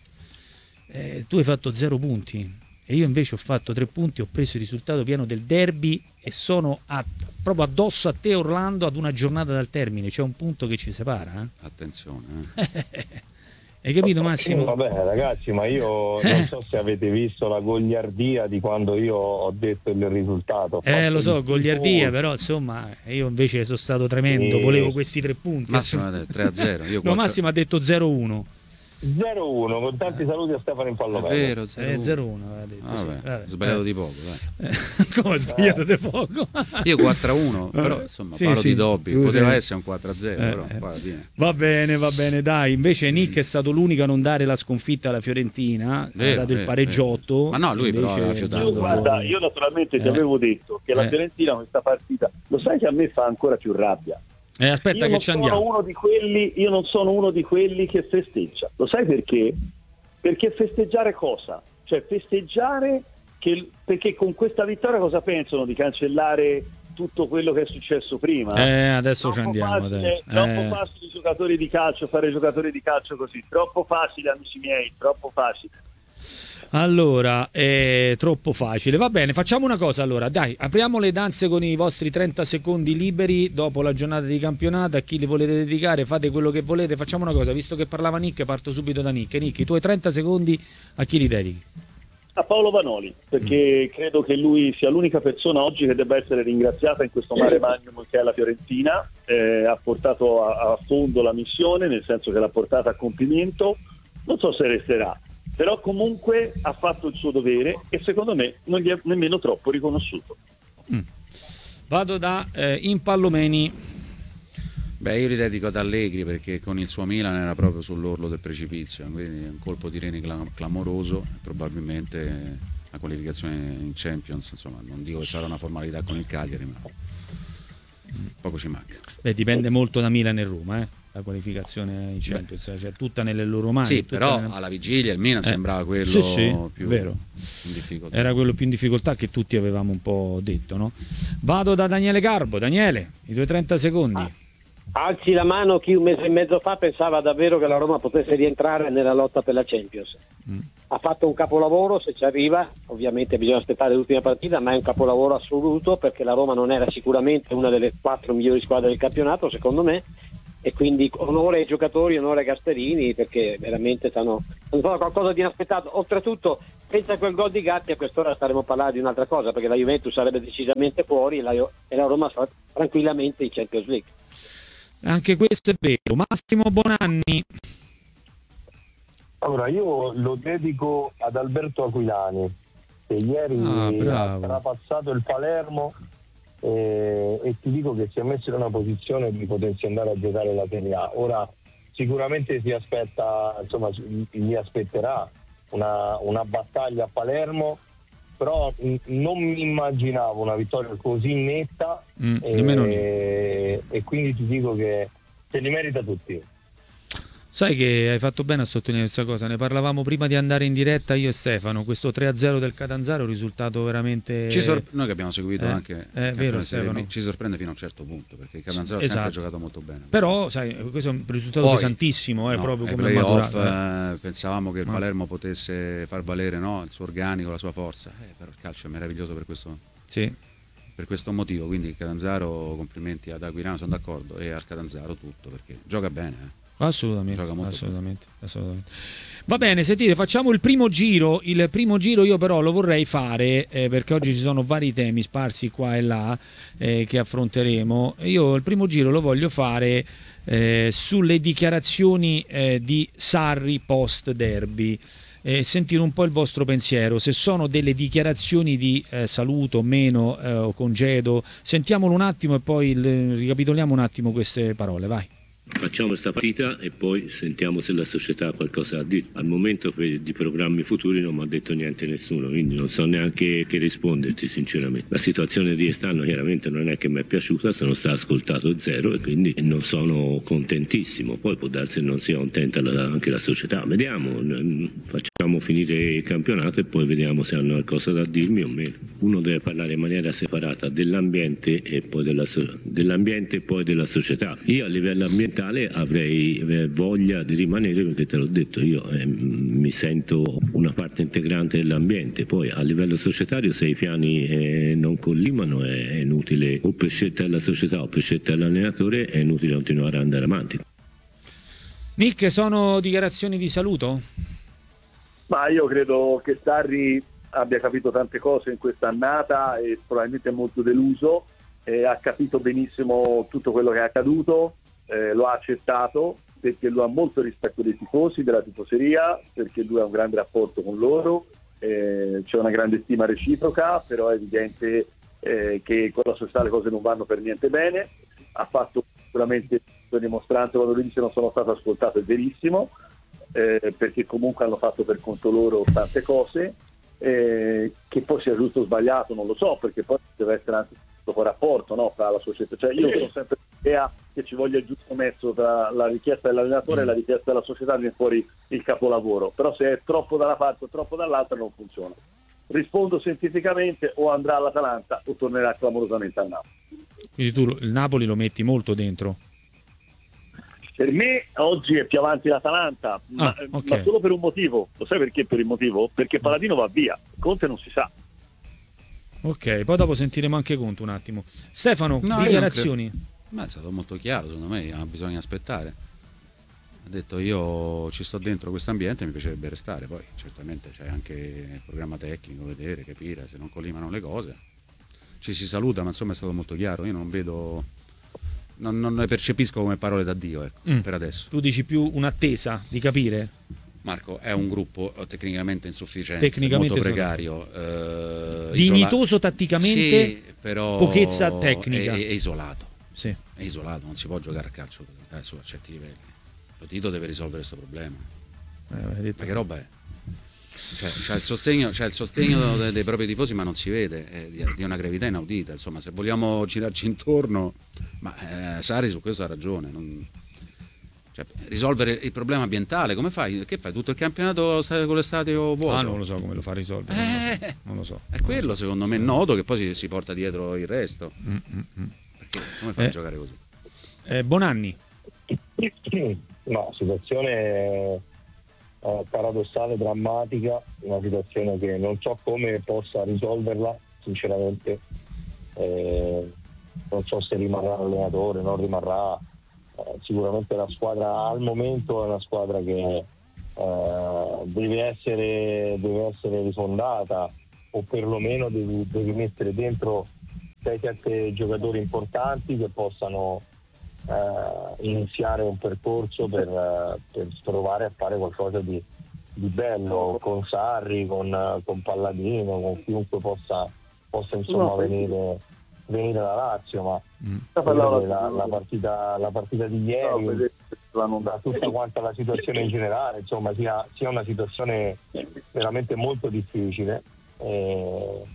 eh, tu hai fatto zero punti e io invece ho fatto tre punti, ho preso il risultato pieno del derby e sono a- proprio addosso a te Orlando ad una giornata dal termine, c'è un punto che ci separa. eh? Attenzione. Eh. Hai capito Sì, Massimo? vabbè ragazzi, ma io non so se avete visto la gogliardia di quando io ho detto il risultato. Ho Eh fatto lo so, il gogliardia, tifo. però insomma io invece sono stato tremendo, Sì. volevo questi tre punti. Massimo ha detto tre a zero. Io No, quattro- Massimo ha detto zero uno. zero uno, con tanti saluti a Stefano in È Pallomello. vero, Eh, zero uno. zero uno aveva detto. Ah, sì. vabbè, Vabbè. ho sbagliato Eh. di poco, dai. Come ho sbagliato di poco? Io quattro a uno, però Eh, insomma sì, parlo sì, di Dobby, tu poteva sei- essere un quattro a zero, Eh, però eh. poi alla fine. Va bene, va bene, dai. Invece Nick è stato l'unico a non dare la sconfitta alla Fiorentina, ha Vero, dato il vero, pareggiotto. vero. Ma no, lui però invece- aveva fiutato. Io, guarda, io naturalmente ti Eh. avevo detto che la Eh. Fiorentina questa partita, lo sai che a me fa ancora più rabbia. Eh, aspetta io che non ci sono andiamo. uno di quelli, io non sono uno di quelli che festeggia. Lo sai perché? Perché festeggiare cosa? Cioè festeggiare che, perché con questa vittoria cosa pensano? Di cancellare tutto quello che è successo prima? Eh, adesso ci Troppo andiamo. facile, dai. troppo Eh. facile i giocatori di calcio, fare i giocatori di calcio così, troppo facile amici miei, troppo facile. Allora, è troppo facile. Va bene, facciamo una cosa allora. Dai, apriamo le danze con i vostri trenta secondi liberi dopo la giornata di campionato. A chi li volete dedicare, fate quello che volete. Facciamo una cosa, visto che parlava Nick, parto subito da Nick. Nick, i tuoi trenta secondi a chi li dedichi? A Paolo Vanoli, perché credo che lui sia l'unica persona oggi che debba essere ringraziata in questo mare magnum che è la Fiorentina. Eh, ha portato a, a fondo la missione, nel senso che l'ha portata a compimento. Non so se resterà, però comunque ha fatto il suo dovere e secondo me non gli è nemmeno troppo riconosciuto. Mm. Vado da eh, Impallomeni. Beh, io li dedico ad Allegri perché con il suo Milan era proprio sull'orlo del precipizio, quindi un colpo di reni clam- clamoroso, probabilmente la qualificazione in Champions, insomma, non dico che sarà una formalità con il Cagliari, ma poco ci manca. Beh, dipende molto da Milan e Roma, eh? La qualificazione in Champions, cioè tutta nelle loro mani. Sì, tutta però nelle- alla vigilia il Milan Eh, sembrava quello sì, sì, più vero. in difficoltà. Era quello più in difficoltà che tutti avevamo un po' detto, no? Vado da Daniele Garbo. Daniele, i tuoi trenta secondi. Alzi la mano chi un mese e mezzo fa pensava davvero che la Roma potesse rientrare nella lotta per la Champions. Mm. Ha fatto un capolavoro, se ci arriva, ovviamente bisogna aspettare l'ultima partita, ma è un capolavoro assoluto perché la Roma non era sicuramente una delle quattro migliori squadre del campionato, secondo me, e quindi onore ai giocatori, onore a Gasperini perché veramente stanno hanno fatto qualcosa di inaspettato. Oltretutto, senza quel gol di Gatti a quest'ora staremo a parlare di un'altra cosa perché la Juventus sarebbe decisamente fuori e la, e la Roma sarà tranquillamente in Champions League. Anche questo è vero. Massimo Bonanni. Allora, io lo dedico ad Alberto Aquilani, che ieri Ah, ha bravo. trapassato il Palermo eh, e ti dico che si è messo in una posizione di potersi andare a giocare la Serie A. Ora sicuramente si aspetta, insomma, gli aspetterà una, una battaglia a Palermo, però mh, non mi immaginavo una vittoria così netta Mm, nemmeno e, e quindi ti dico che se li merita tutti. Sai che hai fatto bene a sottolineare questa cosa, ne parlavamo prima di andare in diretta io e Stefano, questo tre a zero del Catanzaro è un risultato veramente... Ci sor- noi che abbiamo seguito Eh, anche è anche vero, la Serie B, Stefano. ci sorprende fino a un certo punto perché il Catanzaro ha Esatto. sempre giocato molto bene. Però, sai, questo è un risultato Poi, pesantissimo, eh, no, proprio ai come playoff, maturato. eh, pensavamo che il Ma- Palermo potesse far valere, no, il suo organico, la sua forza, eh, però il calcio è meraviglioso per questo. Sì. per questo motivo, quindi Catanzaro, complimenti ad Aquilano, sono d'accordo, e al Catanzaro tutto, perché gioca bene. Eh. Assolutamente, Gioca molto assolutamente, assolutamente. Va bene, sentite, facciamo il primo giro. Il primo giro io però lo vorrei fare eh, perché oggi ci sono vari temi sparsi qua e là eh, che affronteremo. Io il primo giro lo voglio fare eh, sulle dichiarazioni eh, di Sarri post derby. Eh, sentire un po' il vostro pensiero, se sono delle dichiarazioni di eh, saluto o meno eh, o congedo. Sentiamolo un attimo e poi il, ricapitoliamo un attimo queste parole, vai. Facciamo questa partita e poi sentiamo se la società ha qualcosa da dire. Al momento per, di programmi futuri non mi ha detto niente nessuno, quindi non so neanche che risponderti sinceramente. La situazione di quest'anno chiaramente non è che mi è piaciuta, sono stato ascoltato zero e quindi non sono contentissimo. Poi può darsi che non sia contenta la, anche la società. Vediamo, facciamo finire il campionato e poi vediamo se hanno qualcosa da dirmi o meno. Uno deve parlare in maniera separata dell'ambiente e poi della, dell'ambiente e poi della società. Io a livello ambientale avrei eh, voglia di rimanere, perché te l'ho detto, io eh, mi sento una parte integrante dell'ambiente. Poi a livello societario, se i piani eh, non collimano, è inutile, o per scelta della società o per scelta dell'allenatore, è inutile continuare ad andare avanti. Nick, sono dichiarazioni di saluto? Ma io credo che Sarri abbia capito tante cose in questa annata e probabilmente è molto deluso, eh, ha capito benissimo tutto quello che è accaduto. Eh, lo ha accettato perché lui ha molto rispetto dei tifosi, della tifoseria, perché lui ha un grande rapporto con loro, eh, c'è una grande stima reciproca, però è evidente eh, che con la società le cose non vanno per niente bene. Ha fatto sicuramente la dimostranza quando lui dice non sono stato ascoltato, è verissimo, eh, perché comunque hanno fatto per conto loro tante cose, eh, che poi sia giusto o sbagliato non lo so, perché poi deve essere anche un rapporto, no, tra la società. Cioè io sono sempre l'idea che ci voglia il giusto mezzo tra la richiesta dell'allenatore mm. e la richiesta della società, viene fuori il capolavoro, però se è troppo da una parte o troppo dall'altra non funziona. Rispondo scientificamente: o andrà all'Atalanta o tornerà clamorosamente al Napoli. Quindi tu il Napoli lo metti molto dentro? Per me oggi è più avanti l'Atalanta, ah, ma, okay. ma solo per un motivo. Lo sai perché? Per il motivo? Perché Paladino va via, Conte non si sa. Ok, poi dopo sentiremo anche Conte un attimo. Stefano, no, dichiarazioni? Ma è stato molto chiaro, secondo me, bisogna aspettare. Ha detto: io ci sto dentro questo ambiente, mi piacerebbe restare. Poi certamente c'è anche il programma tecnico, vedere, capire se non collimano le cose. Ci si saluta, ma insomma è stato molto chiaro. Io non vedo, non, non le percepisco come parole d'addio, ecco, mm. per adesso. Tu dici più un'attesa di capire? Marco, è un gruppo tecnicamente insufficiente, tecnicamente molto precario, eh, dignitoso isola- tatticamente, sì, però pochezza tecnica. È, è isolato, sì. È isolato, non si può giocare a calcio eh, su certi livelli. Lo Tito deve risolvere questo problema. Eh, Ma che roba è? Cioè, c'è il sostegno, c'è il sostegno dei, dei propri tifosi, ma non si vede, è di, di una gravità inaudita. Insomma, se vogliamo girarci intorno, ma eh, Sarri su questo ha ragione. Non... Cioè, risolvere il problema ambientale, come fai? Che fai? Tutto il campionato con l'estate o vuoto? Ah, non lo so come lo fa a risolvere. Eh, non lo so. È quello, secondo me, noto, che poi si, si porta dietro il resto. Mm, mm, mm. Perché come fai eh, a giocare così? Eh, Bonanni. No, situazione eh, paradossale, drammatica, una situazione che non so come possa risolverla, sinceramente. Eh, non so se rimarrà l'allenatore, non rimarrà. Eh, sicuramente la squadra al momento è una squadra che eh, deve essere deve essere rifondata, o perlomeno devi, devi mettere dentro sei sette giocatori importanti che possano eh, iniziare un percorso per, per provare a fare qualcosa di, di bello con Sarri, con, con Palladino, con chiunque possa, possa insomma venire venire da Lazio, ma mm. la, la, partita, la partita di ieri, da tutta quanta la situazione in generale, insomma sia, sia una situazione veramente molto difficile e,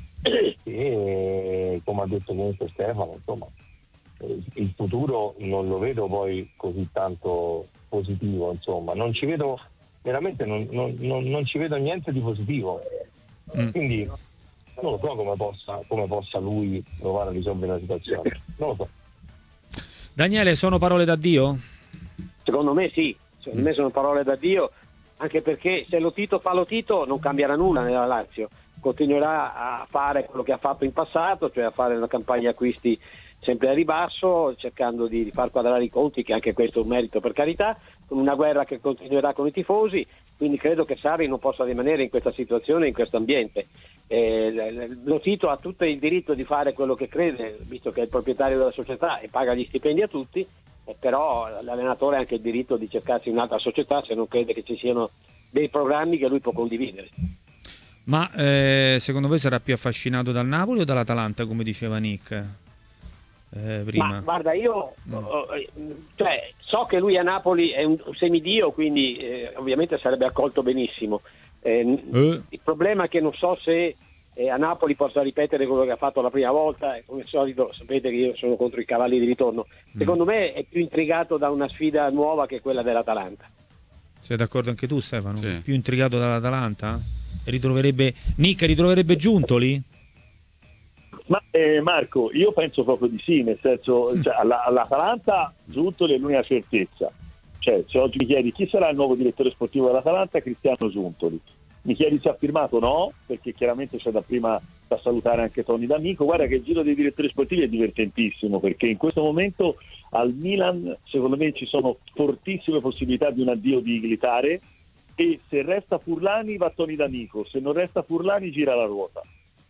e come ha detto comunque Stefano, insomma il futuro non lo vedo poi così tanto positivo, insomma non ci vedo veramente non, non, non, non ci vedo niente di positivo, mm. quindi non lo so come possa, come possa lui provare a risolvere la situazione. Non lo so. Daniele, sono parole d'addio? Secondo me sì, secondo mm. me sono parole d'addio, anche perché se lo Tito fa lo Tito non cambierà nulla nella Lazio. continuerà a fare quello che ha fatto in passato, cioè a fare una campagna acquisti sempre a ribasso, cercando di, di far quadrare i conti, che anche questo è un merito per carità, con una guerra che continuerà con i tifosi, quindi credo che Sarri non possa rimanere in questa situazione, in questo ambiente. Eh, lo Tito ha tutto il diritto di fare quello che crede, visto che è il proprietario della società e paga gli stipendi a tutti, eh, però l'allenatore ha anche il diritto di cercarsi un'altra società se non crede che ci siano dei programmi che lui può condividere. Ma eh, secondo voi sarà più affascinato dal Napoli o dall'Atalanta, come diceva Nick eh, prima? Ma guarda, io eh, cioè, so che lui a Napoli è un semidio, quindi eh, ovviamente sarebbe accolto benissimo. Eh, Eh. Il problema è che non so se eh, a Napoli possa ripetere quello che ha fatto la prima volta, e come al solito sapete che io sono contro i cavalli di ritorno. Secondo me è più intrigato da una sfida nuova che quella dell'Atalanta. Sei d'accordo anche tu, Stefano? Sì. Più intrigato dall'Atalanta? Ritroverebbe Nick, ritroverebbe Giuntoli? Ma eh, Marco, io penso proprio di sì, nel senso, cioè, alla- all'Atalanta Giuntoli è l'unica certezza. Cioè, se oggi mi chiedi chi sarà il nuovo direttore sportivo dell'Atalanta, Cristiano Giuntoli. Mi chiedi se ha firmato? No, perché chiaramente c'è da prima da salutare anche Tony D'Amico. Guarda che il giro dei direttori sportivi è divertentissimo, perché in questo momento al Milan secondo me ci sono fortissime possibilità di un addio di Iglitare, e se resta Furlani va Tony D'Amico, se non resta Furlani gira la ruota.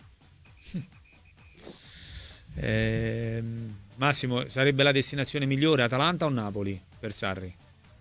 Eh, Massimo, sarebbe la destinazione migliore Atalanta o Napoli per Sarri?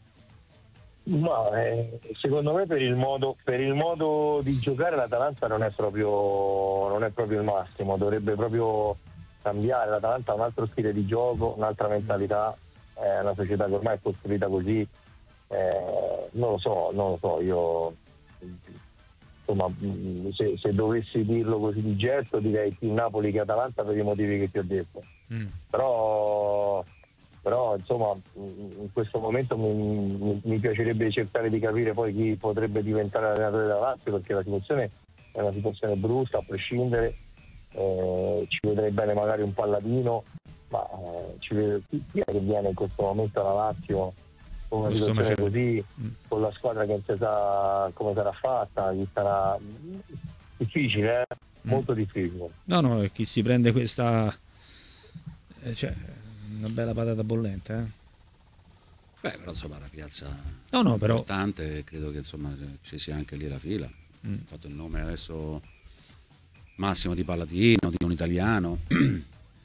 Ma eh, secondo me per il modo per il modo di giocare l'Atalanta non è proprio non è proprio il massimo, dovrebbe proprio cambiare. L'Atalanta ha un altro stile di gioco, un'altra mentalità, è una società che ormai è costruita così, eh, non lo so, non lo so, io insomma mh, se, se dovessi dirlo così di getto direi più Napoli che Atalanta per i motivi che ti ho detto. Mm. Però però insomma in questo momento mi, mi- mi piacerebbe cercare di capire poi chi potrebbe diventare allenatore della Lazio, perché la situazione è una situazione brutta a prescindere. Eh, ci vedrei bene magari un Palladino, ma eh, ci vede- chi, chi è che viene in questo momento alla Lazio con una Giusto, situazione Macedo. così, con la squadra che non si sa come sarà fatta, chi sarà difficile, eh? Molto difficile. No, no, e chi si prende questa eh, cioè una bella patata bollente, eh? Beh, però insomma la piazza No, no, però- importante, credo che insomma ci sia anche lì la fila. Mm. Ho fatto il nome adesso Massimo Di Palladino, di un italiano, che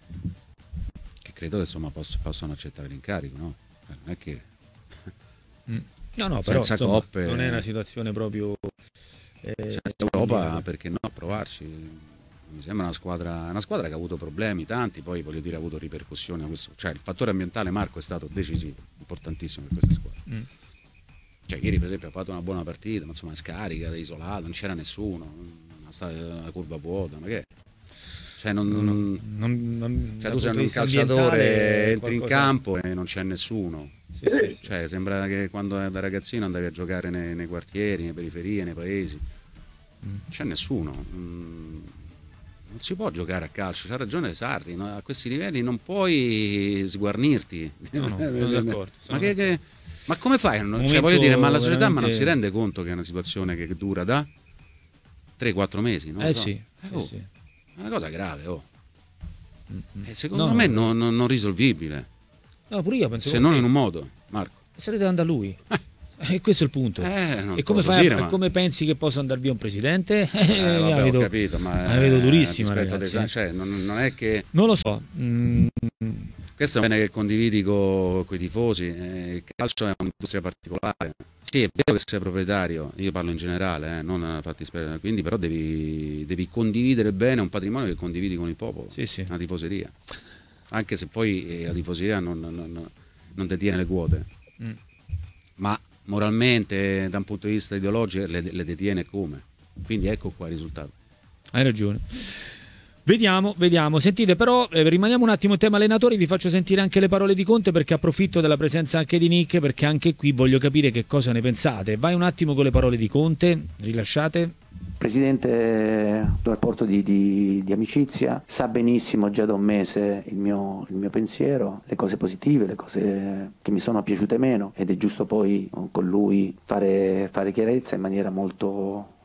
credo che insomma poss- possano accettare l'incarico, no? Eh, Non è che Mm. No, no, però senza insomma, coppe, non è una situazione proprio eh, senza Europa, perché no, provarci. Mi sembra una squadra, una squadra che ha avuto problemi tanti, poi voglio dire ha avuto ripercussioni. Questo, cioè il fattore ambientale, Marco, è stato decisivo, importantissimo per questa squadra. Mm. Cioè ieri per esempio ha fatto una buona partita, ma insomma è scarica, è isolato, non c'era nessuno, una curva vuota, ma che è? Cioè, non, non- non- non- cioè dal tu sei punto di un vista calciatore, ambientale, entri in qualcosa- campo e non c'è nessuno. Sì, sì, sì. Cioè, sembra che quando da ragazzino andavi a giocare nei, nei quartieri, nelle periferie, nei paesi. Non c'è nessuno. Mm, Non si può giocare a calcio, c'ha ragione Sarri, no? A questi livelli non puoi sguarnirti. No, no, sono d'accordo, sono ma, che, che- ma come fai? Non- Un cioè, voglio dire, ma la momento società ma non veramente- si rende conto che è una situazione che dura da tre quattro mesi, no? Eh So. sì, Eh, sì, oh, sì. È una cosa grave, oh. Mm-mm. E secondo No, me no, non, non- non risolvibile, no, pure io penso se come non te. in un modo, Marco. Sarete andare da lui. E questo è il punto. Eh, non e come, posso fai, dire, a- ma- come pensi che possa andare via un presidente? Eh, Eh, vabbè, la vedo, ho capito, ma la vedo eh, durissima, rispetto ad ragazzi, esa- eh. cioè, non, non è che Non lo so. Mm, questo è bene che condividi con i tifosi. eh, il calcio è un'industria particolare. Sì, è vero che sei proprietario, io parlo in generale, eh, non a fattispecie, quindi però devi, devi condividere bene un patrimonio che condividi con il popolo, Sì, sì. la tifoseria. Anche se poi eh, la tifoseria non, non- non detiene le quote, mm. ma moralmente, da un punto di vista ideologico, le, le detiene come. Quindi ecco qua il risultato. Hai ragione. Vediamo, vediamo. Sentite, però eh, rimaniamo un attimo in tema allenatori, vi faccio sentire anche le parole di Conte perché approfitto della presenza anche di Nick, perché anche qui voglio capire che cosa ne pensate. Vai un attimo con le parole di Conte, rilasciate. Presidente, un rapporto di, di- di amicizia, sa benissimo già da un mese il mio, il mio pensiero, le cose positive, le cose che mi sono piaciute meno, ed è giusto poi con lui fare, fare chiarezza in maniera molto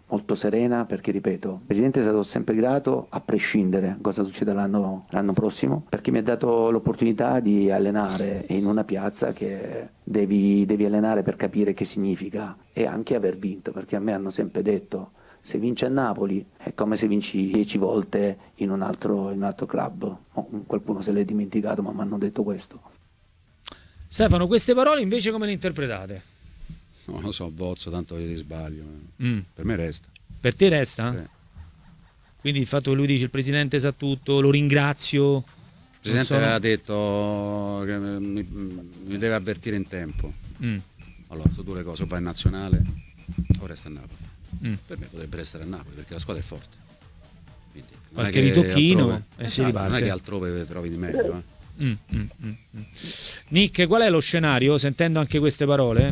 molto serena, perché ripeto, il Presidente è stato sempre grato a prescindere cosa succeda l'anno, l'anno prossimo, perché mi ha dato l'opportunità di allenare in una piazza che devi, devi allenare per capire che significa, e anche aver vinto, perché a me hanno sempre detto: se vinci a Napoli è come se vinci dieci volte in un altro, in un altro club. Oh, qualcuno se l'è dimenticato, ma mi hanno detto questo. Stefano, queste parole invece come le interpretate? Non lo so, bozzo, tanto di sbaglio. Mm. Per me resta. Per te resta? Sì. Quindi il fatto che lui dice il Presidente sa tutto, lo ringrazio. Il Presidente sono... ha detto che mi, mi deve avvertire in tempo. Mm. Allora, sono due cose, o va in nazionale o resta a Napoli. Mm. Per me potrebbe restare a Napoli perché la squadra è forte. Quindi, non qualche è che ritocchino altrove, e si esatto, riparte. non è che altrove trovi di meglio. Eh. Mm, mm, mm, mm. Nick, qual è lo scenario, sentendo anche queste parole?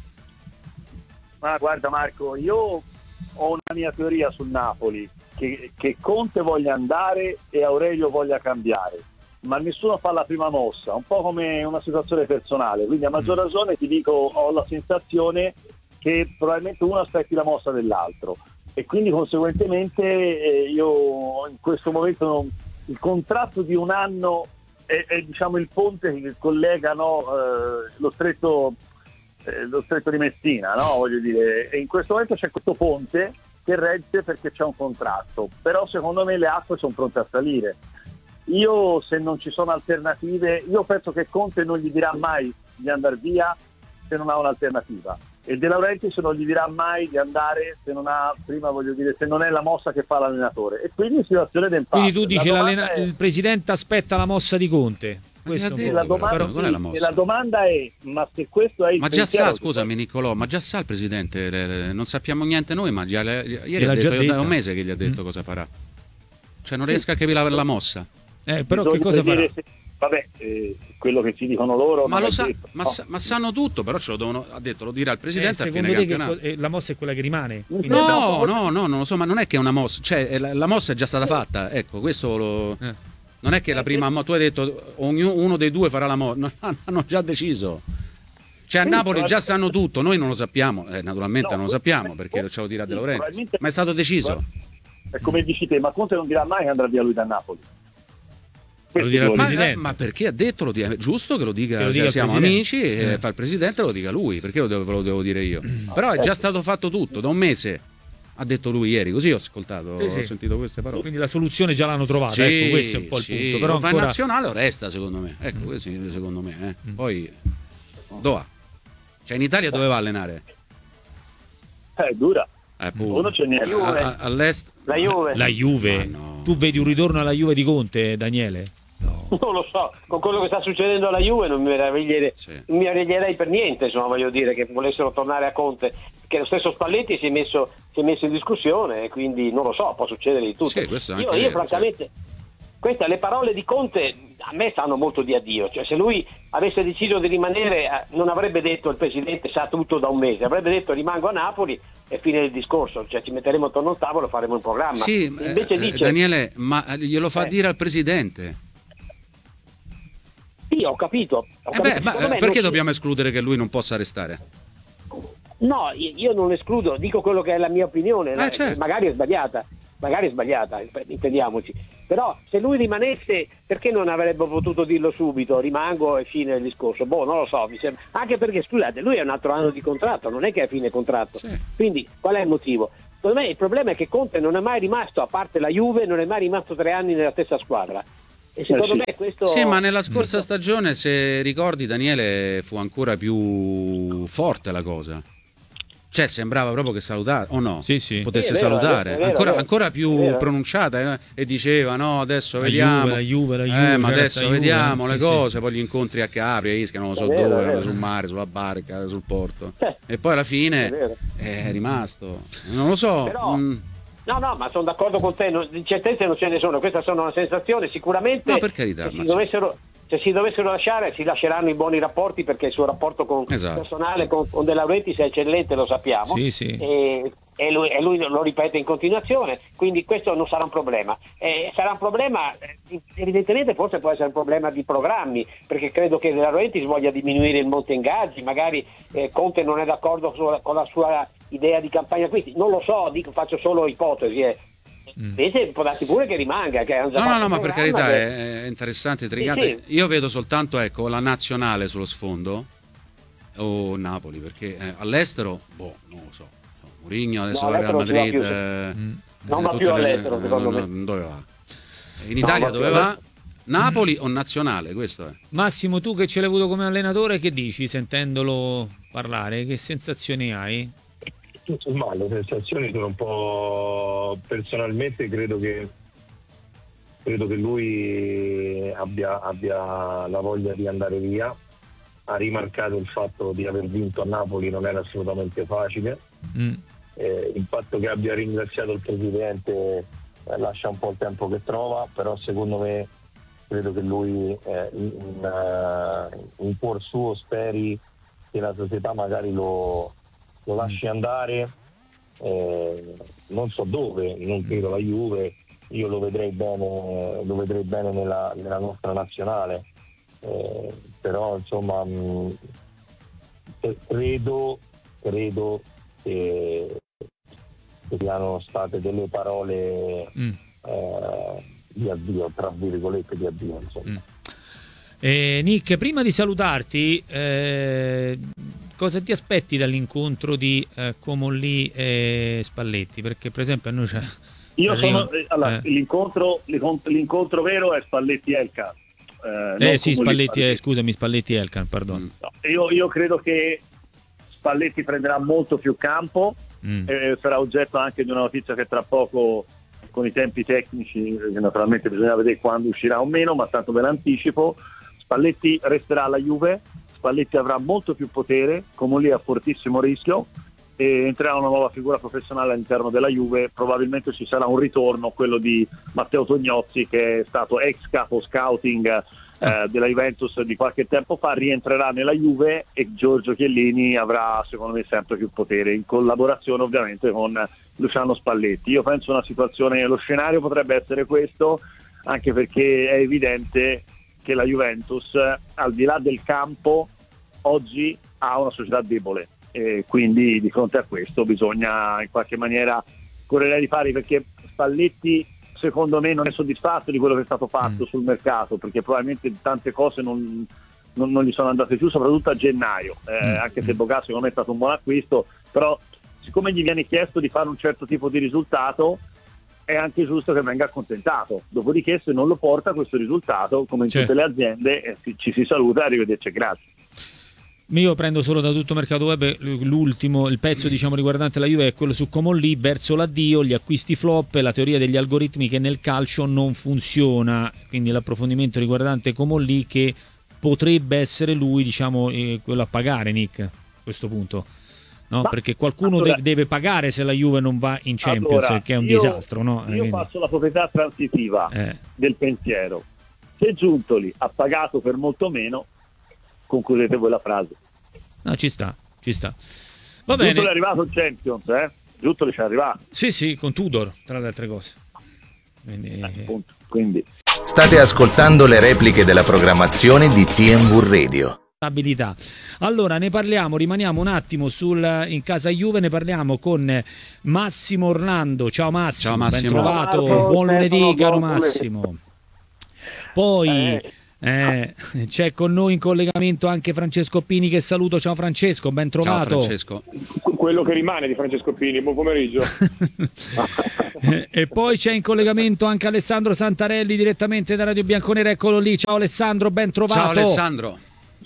Ma guarda Marco, io ho una mia teoria sul Napoli, che, che Conte voglia andare e Aurelio voglia cambiare, ma nessuno fa la prima mossa, un po' come una situazione personale, quindi a maggior ragione ti dico, ho la sensazione che probabilmente uno aspetti la mossa dell'altro, e quindi conseguentemente eh, io in questo momento non, il contratto di un anno è, è diciamo il ponte che collega, no, eh, lo stretto eh, lo stretto di Messina, no? Voglio dire, e in questo momento c'è questo ponte che regge perché c'è un contratto, però secondo me le acque sono pronte a salire. Io, se non ci sono alternative, io penso che Conte non gli dirà mai di andare via se non ha un'alternativa, e De Laurentiis non gli dirà mai di andare se non ha, prima voglio dire, se non è la mossa che fa l'allenatore, e quindi situazione d'impasse. Quindi tu dici la è... è... il Presidente aspetta la mossa di Conte. Questo sì, la, domanda, però, sì, la, la domanda è: ma se questo è il ma già pensiero, sa, scusami Niccolò, ma già sa il Presidente, le, le, non sappiamo niente noi, ma già le, ieri l'ha ha detto, già da un mese che gli ha detto mm. cosa farà. Cioè non riesco a capire la, la mossa. Eh, però bisogna che cosa farà? Se, vabbè, eh, quello che ci dicono loro. Ma lo sa, detto, ma, no. sa, ma sanno tutto, però ce lo devono, ha detto, lo dirà il Presidente eh, a fine te campionato. Che, eh, la mossa è quella che rimane? No, no, no, no, non lo so, ma non è che è una mossa, cioè la, la mossa è già stata fatta, ecco, questo lo... Eh. Non è che la prima, tu hai detto ognuno, uno dei due farà la mossa, no, hanno già deciso. Cioè a Napoli già sanno tutto, noi non lo sappiamo, eh, naturalmente no, non lo sappiamo perché ce lo dirà De Laurentiis, ma è stato deciso. È come dici te, ma Conte non dirà mai che andrà via lui da Napoli. Lo dirà il ma, Presidente. ma perché ha detto, lo dica, è giusto che lo dica, che lo dica cioè, siamo Presidente. amici e eh. fa il Presidente lo dica lui, perché lo devo, lo devo dire io? Però è già stato fatto tutto, da un mese. Ha detto lui ieri, così ho ascoltato, sì, sì. ho sentito queste parole. Quindi la soluzione già l'hanno trovata, sì, ecco, questo è un po' il sì. punto. Però o va ancora... in nazionale o resta, secondo me. Ecco, mm. questo secondo me. Eh. Mm. Poi, dove va? Cioè in Italia dove va a allenare? È dura. Eh, Uno c'è niente. A, a, all'est? La Juve. La Juve. No. Tu vedi un ritorno alla Juve di Conte, Daniele? No. Non lo so, con quello che sta succedendo alla Juve non mi meraviglierei, sì. non mi meraviglierei per niente, insomma, voglio dire, che volessero tornare a Conte, che lo stesso Spalletti si è messo, si è messo in discussione, e quindi non lo so, può succedere di tutto. Sì, questo io, anche io è, francamente, sì. queste le parole di Conte a me sanno molto di addio, cioè se lui avesse deciso di rimanere non avrebbe detto il Presidente sa tutto da un mese, avrebbe detto rimango a Napoli e fine del discorso, cioè ci metteremo attorno al tavolo e faremo un programma. Sì, invece eh, dice, Daniele, ma glielo fa eh. dire al Presidente. Sì, ho capito. Ho eh capito. Beh, ma perché dobbiamo si... escludere che lui non possa restare? No, io non escludo, dico quello che è la mia opinione, eh, certo. magari è sbagliata, magari è sbagliata, intendiamoci. Però se lui rimanesse, perché non avrebbe potuto dirlo subito, rimango e fine del discorso? Boh, non lo so, mi sembra. Anche perché, scusate, lui ha un altro anno di contratto, non è che è a fine contratto. Sì. Quindi qual è il motivo? Secondo me il problema è che Conte non è mai rimasto, a parte la Juve, non è mai rimasto tre anni nella stessa squadra. E secondo me questo... Sì, ma nella scorsa stagione, se ricordi, Daniele, fu ancora più forte la cosa. Cioè sembrava proprio che salutare, o no? Sì, sì. Potesse sì, è vero, salutare, è vero, ancora, è vero. ancora più È vero. pronunciata, eh? E diceva no, adesso la vediamo, Juve, la Juve, la Juve, eh, ma certo, adesso la Juve, vediamo eh? le sì, cose, sì. poi gli incontri a Capri, a Ischia, non lo so È vero, dove, è vero. sul mare, sulla barca, sul porto, Eh. e poi alla fine È vero. è rimasto, non lo so. Però- mm. No, no, ma sono d'accordo con te, non, di certezze non ce ne sono, questa sono una sensazione, sicuramente No, per carità, se, si ma- dovessero, se si dovessero lasciare si lasceranno in buoni rapporti, perché il suo rapporto con Esatto. personale con, con De Laurentiis è eccellente, lo sappiamo, Sì, sì. E, e, lui, e lui lo ripete in continuazione, quindi questo non sarà un problema. Eh, sarà un problema, eh, evidentemente forse può essere un problema di programmi, perché credo che De Laurentiis voglia diminuire il monte ingaggi, magari eh, Conte non è d'accordo su, con la sua idea di campagna acquisti. Non lo so, dico, faccio solo ipotesi. Eh. Mm. Invece può darsi pure che rimanga. Che no, no, no, ma per carità che... è interessante, intrigante. Sì, sì. Io vedo soltanto, ecco, la nazionale sullo sfondo o Napoli, perché eh, all'estero, boh, non lo so. Mourinho adesso va al Real Madrid. Eh, mm. Non va più all'estero, le... secondo no, me. Dove va? In Italia no, dove va? Napoli o nazionale? Questo è. Massimo, tu che ce l'hai avuto come allenatore, che dici sentendolo parlare? Che sensazioni hai? Ma le sensazioni sono un po', personalmente credo che credo che lui abbia, abbia la voglia di andare via. Ha rimarcato il fatto di aver vinto a Napoli non era assolutamente facile. Mm. Eh, il fatto che abbia ringraziato il presidente eh, lascia un po' il tempo che trova, però secondo me credo che lui eh, in, uh, in cuor suo speri che la società magari lo, lo lasci andare, eh, non so dove, non credo la Juve, io lo vedrei bene, lo vedrei bene nella, nella nostra nazionale, eh, però insomma mh, credo credo che, che siano state delle parole mm. eh, di addio, tra virgolette di addio, insomma. Mm. Eh, Nick, prima di salutarti, eh, cosa ti aspetti dall'incontro di eh, Comolli e Spalletti? Perché per esempio a noi c'è... Io sono, eh, allora, eh. l'incontro, l'incontro vero è Spalletti-Elkan. Eh, eh sì, Spalletti, Spalletti. Eh, scusami, Spalletti-Elkan, perdono. No, io, io credo che Spalletti prenderà molto più campo, mm. eh, sarà oggetto anche di una notizia che tra poco, con i tempi tecnici, che naturalmente bisogna vedere quando uscirà o meno, ma tanto ve l'anticipo, Spalletti resterà alla Juve, Spalletti avrà molto più potere, Comolli a fortissimo rischio, e entrerà una nuova figura professionale all'interno della Juve. Probabilmente ci sarà un ritorno, quello di Matteo Tognozzi, che è stato ex capo scouting eh, della Juventus di qualche tempo fa, rientrerà nella Juve e Giorgio Chiellini avrà secondo me sempre più potere, in collaborazione ovviamente con Luciano Spalletti. Io penso una situazione, lo scenario potrebbe essere questo, anche perché è evidente che la Juventus, al di là del campo, oggi ha una società debole. E quindi di fronte a questo bisogna in qualche maniera correre ai ripari, perché Spalletti secondo me non è soddisfatto di quello che è stato fatto mm. sul mercato, perché probabilmente tante cose non, non, non gli sono andate giù, soprattutto a gennaio, eh, mm. anche se Boga secondo me è stato un buon acquisto, però siccome gli viene chiesto di fare un certo tipo di risultato è anche giusto che venga accontentato, dopodiché se non lo porta questo risultato, come in certo. tutte le aziende, eh, ci si saluta, arrivederci, grazie. Io prendo solo da tutto mercato web l'ultimo, il pezzo diciamo riguardante la Juve è quello su Comolli, verso l'addio, gli acquisti flop, la teoria degli algoritmi che nel calcio non funziona, quindi l'approfondimento riguardante Comolli, che potrebbe essere lui diciamo eh, quello a pagare, Nick, a questo punto, no? Ma, perché qualcuno allora, de- deve pagare se la Juve non va in Champions, allora, che è un io, disastro, no? Io quindi... faccio la proprietà transitiva eh. del pensiero, se Giuntoli ha pagato per molto meno, concludete voi la frase. No, ci sta, ci sta. Va bene. Giuntoli è arrivato in Champions, eh? Giuntoli ci è arrivato. Sì, sì, con Tudor, tra le altre cose. Quindi... Eh, appunto, quindi. State ascoltando le repliche della programmazione di T M V Radio. Abilità. Allora ne parliamo, rimaniamo un attimo sul, in casa Juve, ne parliamo con Massimo Orlando. Ciao Massimo, Ciao Massimo. Ben trovato, Marco, buon lunedì buon caro lunedì. Massimo. Poi eh. Eh, c'è con noi in collegamento anche Francesco Pini, che saluto. Ciao Francesco, ben trovato. Ciao Francesco. Quello che rimane di Francesco Pini, buon pomeriggio. E poi c'è in collegamento anche Alessandro Santarelli direttamente da Radio Bianconera, eccolo lì. Ciao Alessandro, ben trovato. Ciao Alessandro.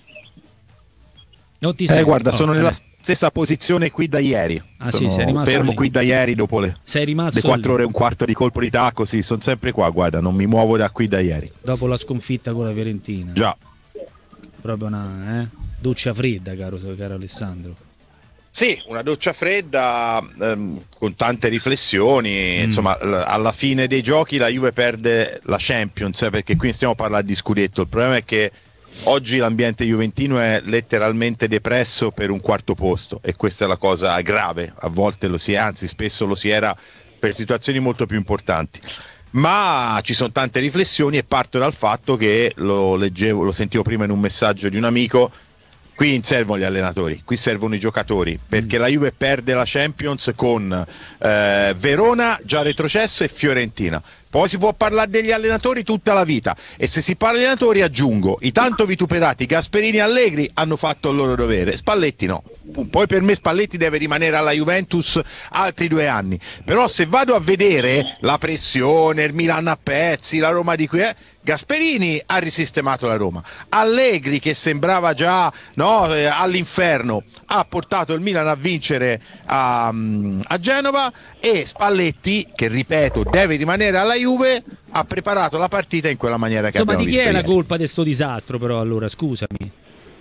Non ti eh, sento. guarda, sono oh, nella eh. stessa posizione qui da ieri. Ah, sono sì, sei rimasto fermo lì. qui da ieri dopo le, sei rimasto le quattro lì. ore e un quarto di colpo di tacco. Sì, sono sempre qua, guarda, non mi muovo da qui da ieri. Dopo la sconfitta con la Fiorentina. Già. Proprio una eh? doccia fredda, caro, caro Alessandro. Sì, una doccia fredda ehm, con tante riflessioni. Mm. Insomma, l- alla fine dei giochi la Juve perde la Champions, eh, perché qui stiamo parlando di scudetto. Il problema è che oggi l'ambiente juventino è letteralmente depresso per un quarto posto, e questa è la cosa grave. A volte lo si è, anzi spesso lo si era per situazioni molto più importanti. Ma ci sono tante riflessioni, e parto dal fatto che lo leggevo, lo sentivo prima in un messaggio di un amico, qui non servono gli allenatori, qui servono i giocatori, perché mm. la Juve perde la Champions con eh, Verona già retrocesso e Fiorentina. Poi si può parlare degli allenatori tutta la vita, e se si parla di allenatori aggiungo i tanto vituperati Gasperini e Allegri hanno fatto il loro dovere, Spalletti no. Poi per me Spalletti deve rimanere alla Juventus altri due anni, però se vado a vedere la pressione, il Milan a pezzi, la Roma di qui, eh, Gasperini ha risistemato la Roma, Allegri che sembrava già no, eh, all'inferno ha portato il Milan a vincere a, a Genova, e Spalletti, che ripeto deve rimanere alla Juve, ha preparato la partita in quella maniera che Insomma, abbiamo visto. Ma di chi visto è ieri. la colpa di sto disastro però allora, scusami?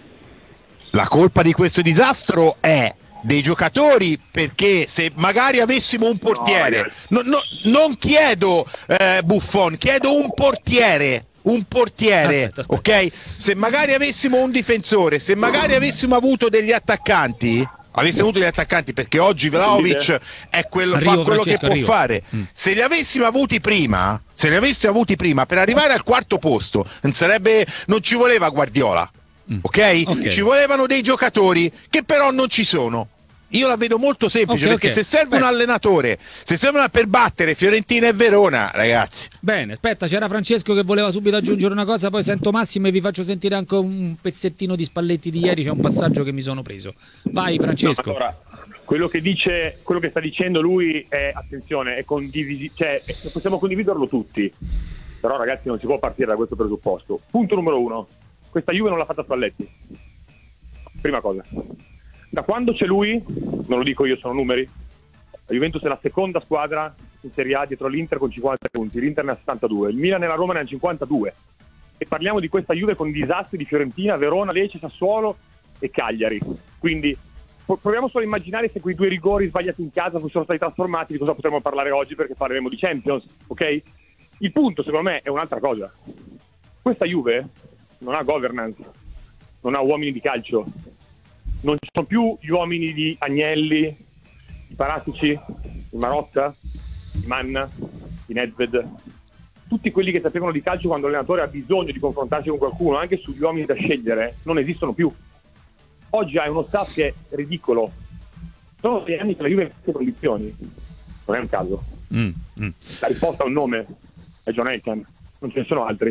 La colpa di questo disastro è dei giocatori, perché se magari avessimo un portiere, no, no, non chiedo eh, Buffon, chiedo un portiere, un portiere, aspetta, aspetta. ok? Se magari avessimo un difensore, se magari avessimo avuto degli attaccanti, avessimo avuto degli attaccanti, perché oggi Vlahovic è quello, arrivo, fa quello Francesco, che arrivo. può fare. Mm. Se li avessimo avuti prima, se li avessimo avuti prima, per arrivare al quarto posto, non sarebbe, non ci voleva Guardiola. Mm. Okay? ok? Ci volevano dei giocatori che però non ci sono. Io la vedo molto semplice, okay, perché okay. se serve Beh. un allenatore, se serve una per battere Fiorentina e Verona, ragazzi. Bene, aspetta, c'era Francesco che voleva subito aggiungere una cosa, poi sento Massimo e vi faccio sentire anche un pezzettino di Spalletti di ieri, c'è un passaggio che mi sono preso. Vai Francesco. No, allora, quello che dice, quello che sta dicendo lui è, attenzione, è condivisi, cioè possiamo condividerlo tutti, però ragazzi non si può partire da questo presupposto. Punto numero uno, questa Juve non l'ha fatta Spalletti, prima cosa. Da quando c'è lui, non lo dico io, sono numeri, la Juventus è la seconda squadra in Serie A dietro l'Inter con cinquanta punti, l'Inter ne ha settantadue, il Milan e la Roma ne hanno cinquantadue, e parliamo di questa Juve con disastri di Fiorentina, Verona, Lecce, Sassuolo e Cagliari. Quindi proviamo solo a immaginare se quei due rigori sbagliati in casa fossero stati trasformati, di cosa potremmo parlare oggi, perché parleremo di Champions, ok? Il punto secondo me è un'altra cosa. Questa Juve non ha governance, non ha uomini di calcio, non ci sono più gli uomini di Agnelli, di Paratici, di Marotta, di Manna, di Nedved, tutti quelli che sapevano di calcio quando l'allenatore ha bisogno di confrontarsi con qualcuno, anche sugli uomini da scegliere, non esistono più. Oggi hai uno staff che è ridicolo. Sono sei anni che la Juve è in queste condizioni, non è un caso. Mm, mm. La risposta ha un nome, è John Elkann, non ce ne sono altri.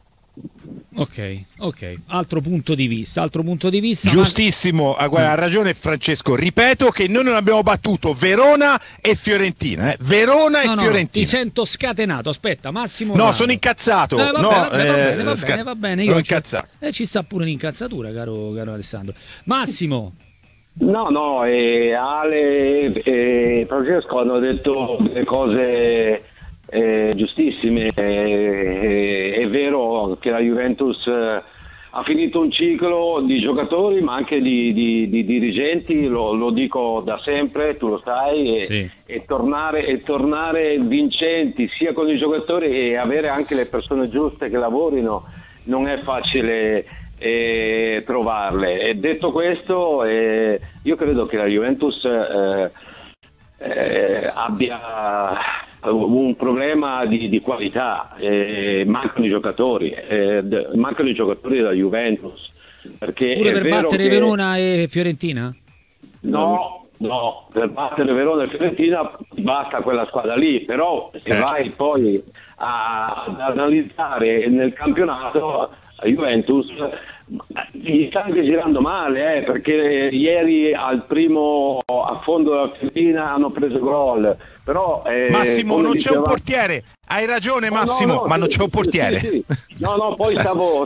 Ok, ok, altro punto di vista, altro punto di vista. Giustissimo, ma... guarda, ha ragione Francesco, ripeto che noi non abbiamo battuto Verona e Fiorentina, eh? Verona no, e no, Fiorentina. Ti sento scatenato, aspetta Massimo. No, Vado. sono incazzato. Eh, vabbè, no, vabbè, eh, va bene, va sca- bene, va bene. Io sono c'è... incazzato. Eh, ci sta pure un'incazzatura, caro, caro Alessandro. Massimo. No, no, e Ale e Francesco hanno detto delle cose eh, giustissime. Eh, è vero che la Juventus eh, ha finito un ciclo di giocatori, ma anche di, di, di dirigenti, lo, lo dico da sempre, tu lo sai, e, sì. e, tornare, e tornare vincenti sia con i giocatori e avere anche le persone giuste che lavorino non è facile eh, trovarle. E detto questo, eh, io credo che la Juventus eh, eh, abbia un problema di, di qualità, eh, mancano i giocatori, eh, d- mancano i giocatori della Juventus. Perché Pure è per vero battere che... Verona e Fiorentina? No, no, per battere Verona e Fiorentina basta quella squadra lì, però se Eh. vai poi a, ad analizzare nel campionato la Juventus gli sta anche girando male, eh, perché ieri al primo affondo della Fiorentina hanno preso gol, però eh, Massimo, come non c'è diceva... un portiere. Hai ragione No, Massimo, no, no, ma non sì, c'è un portiere. sì, sì. No, no, poi stavo,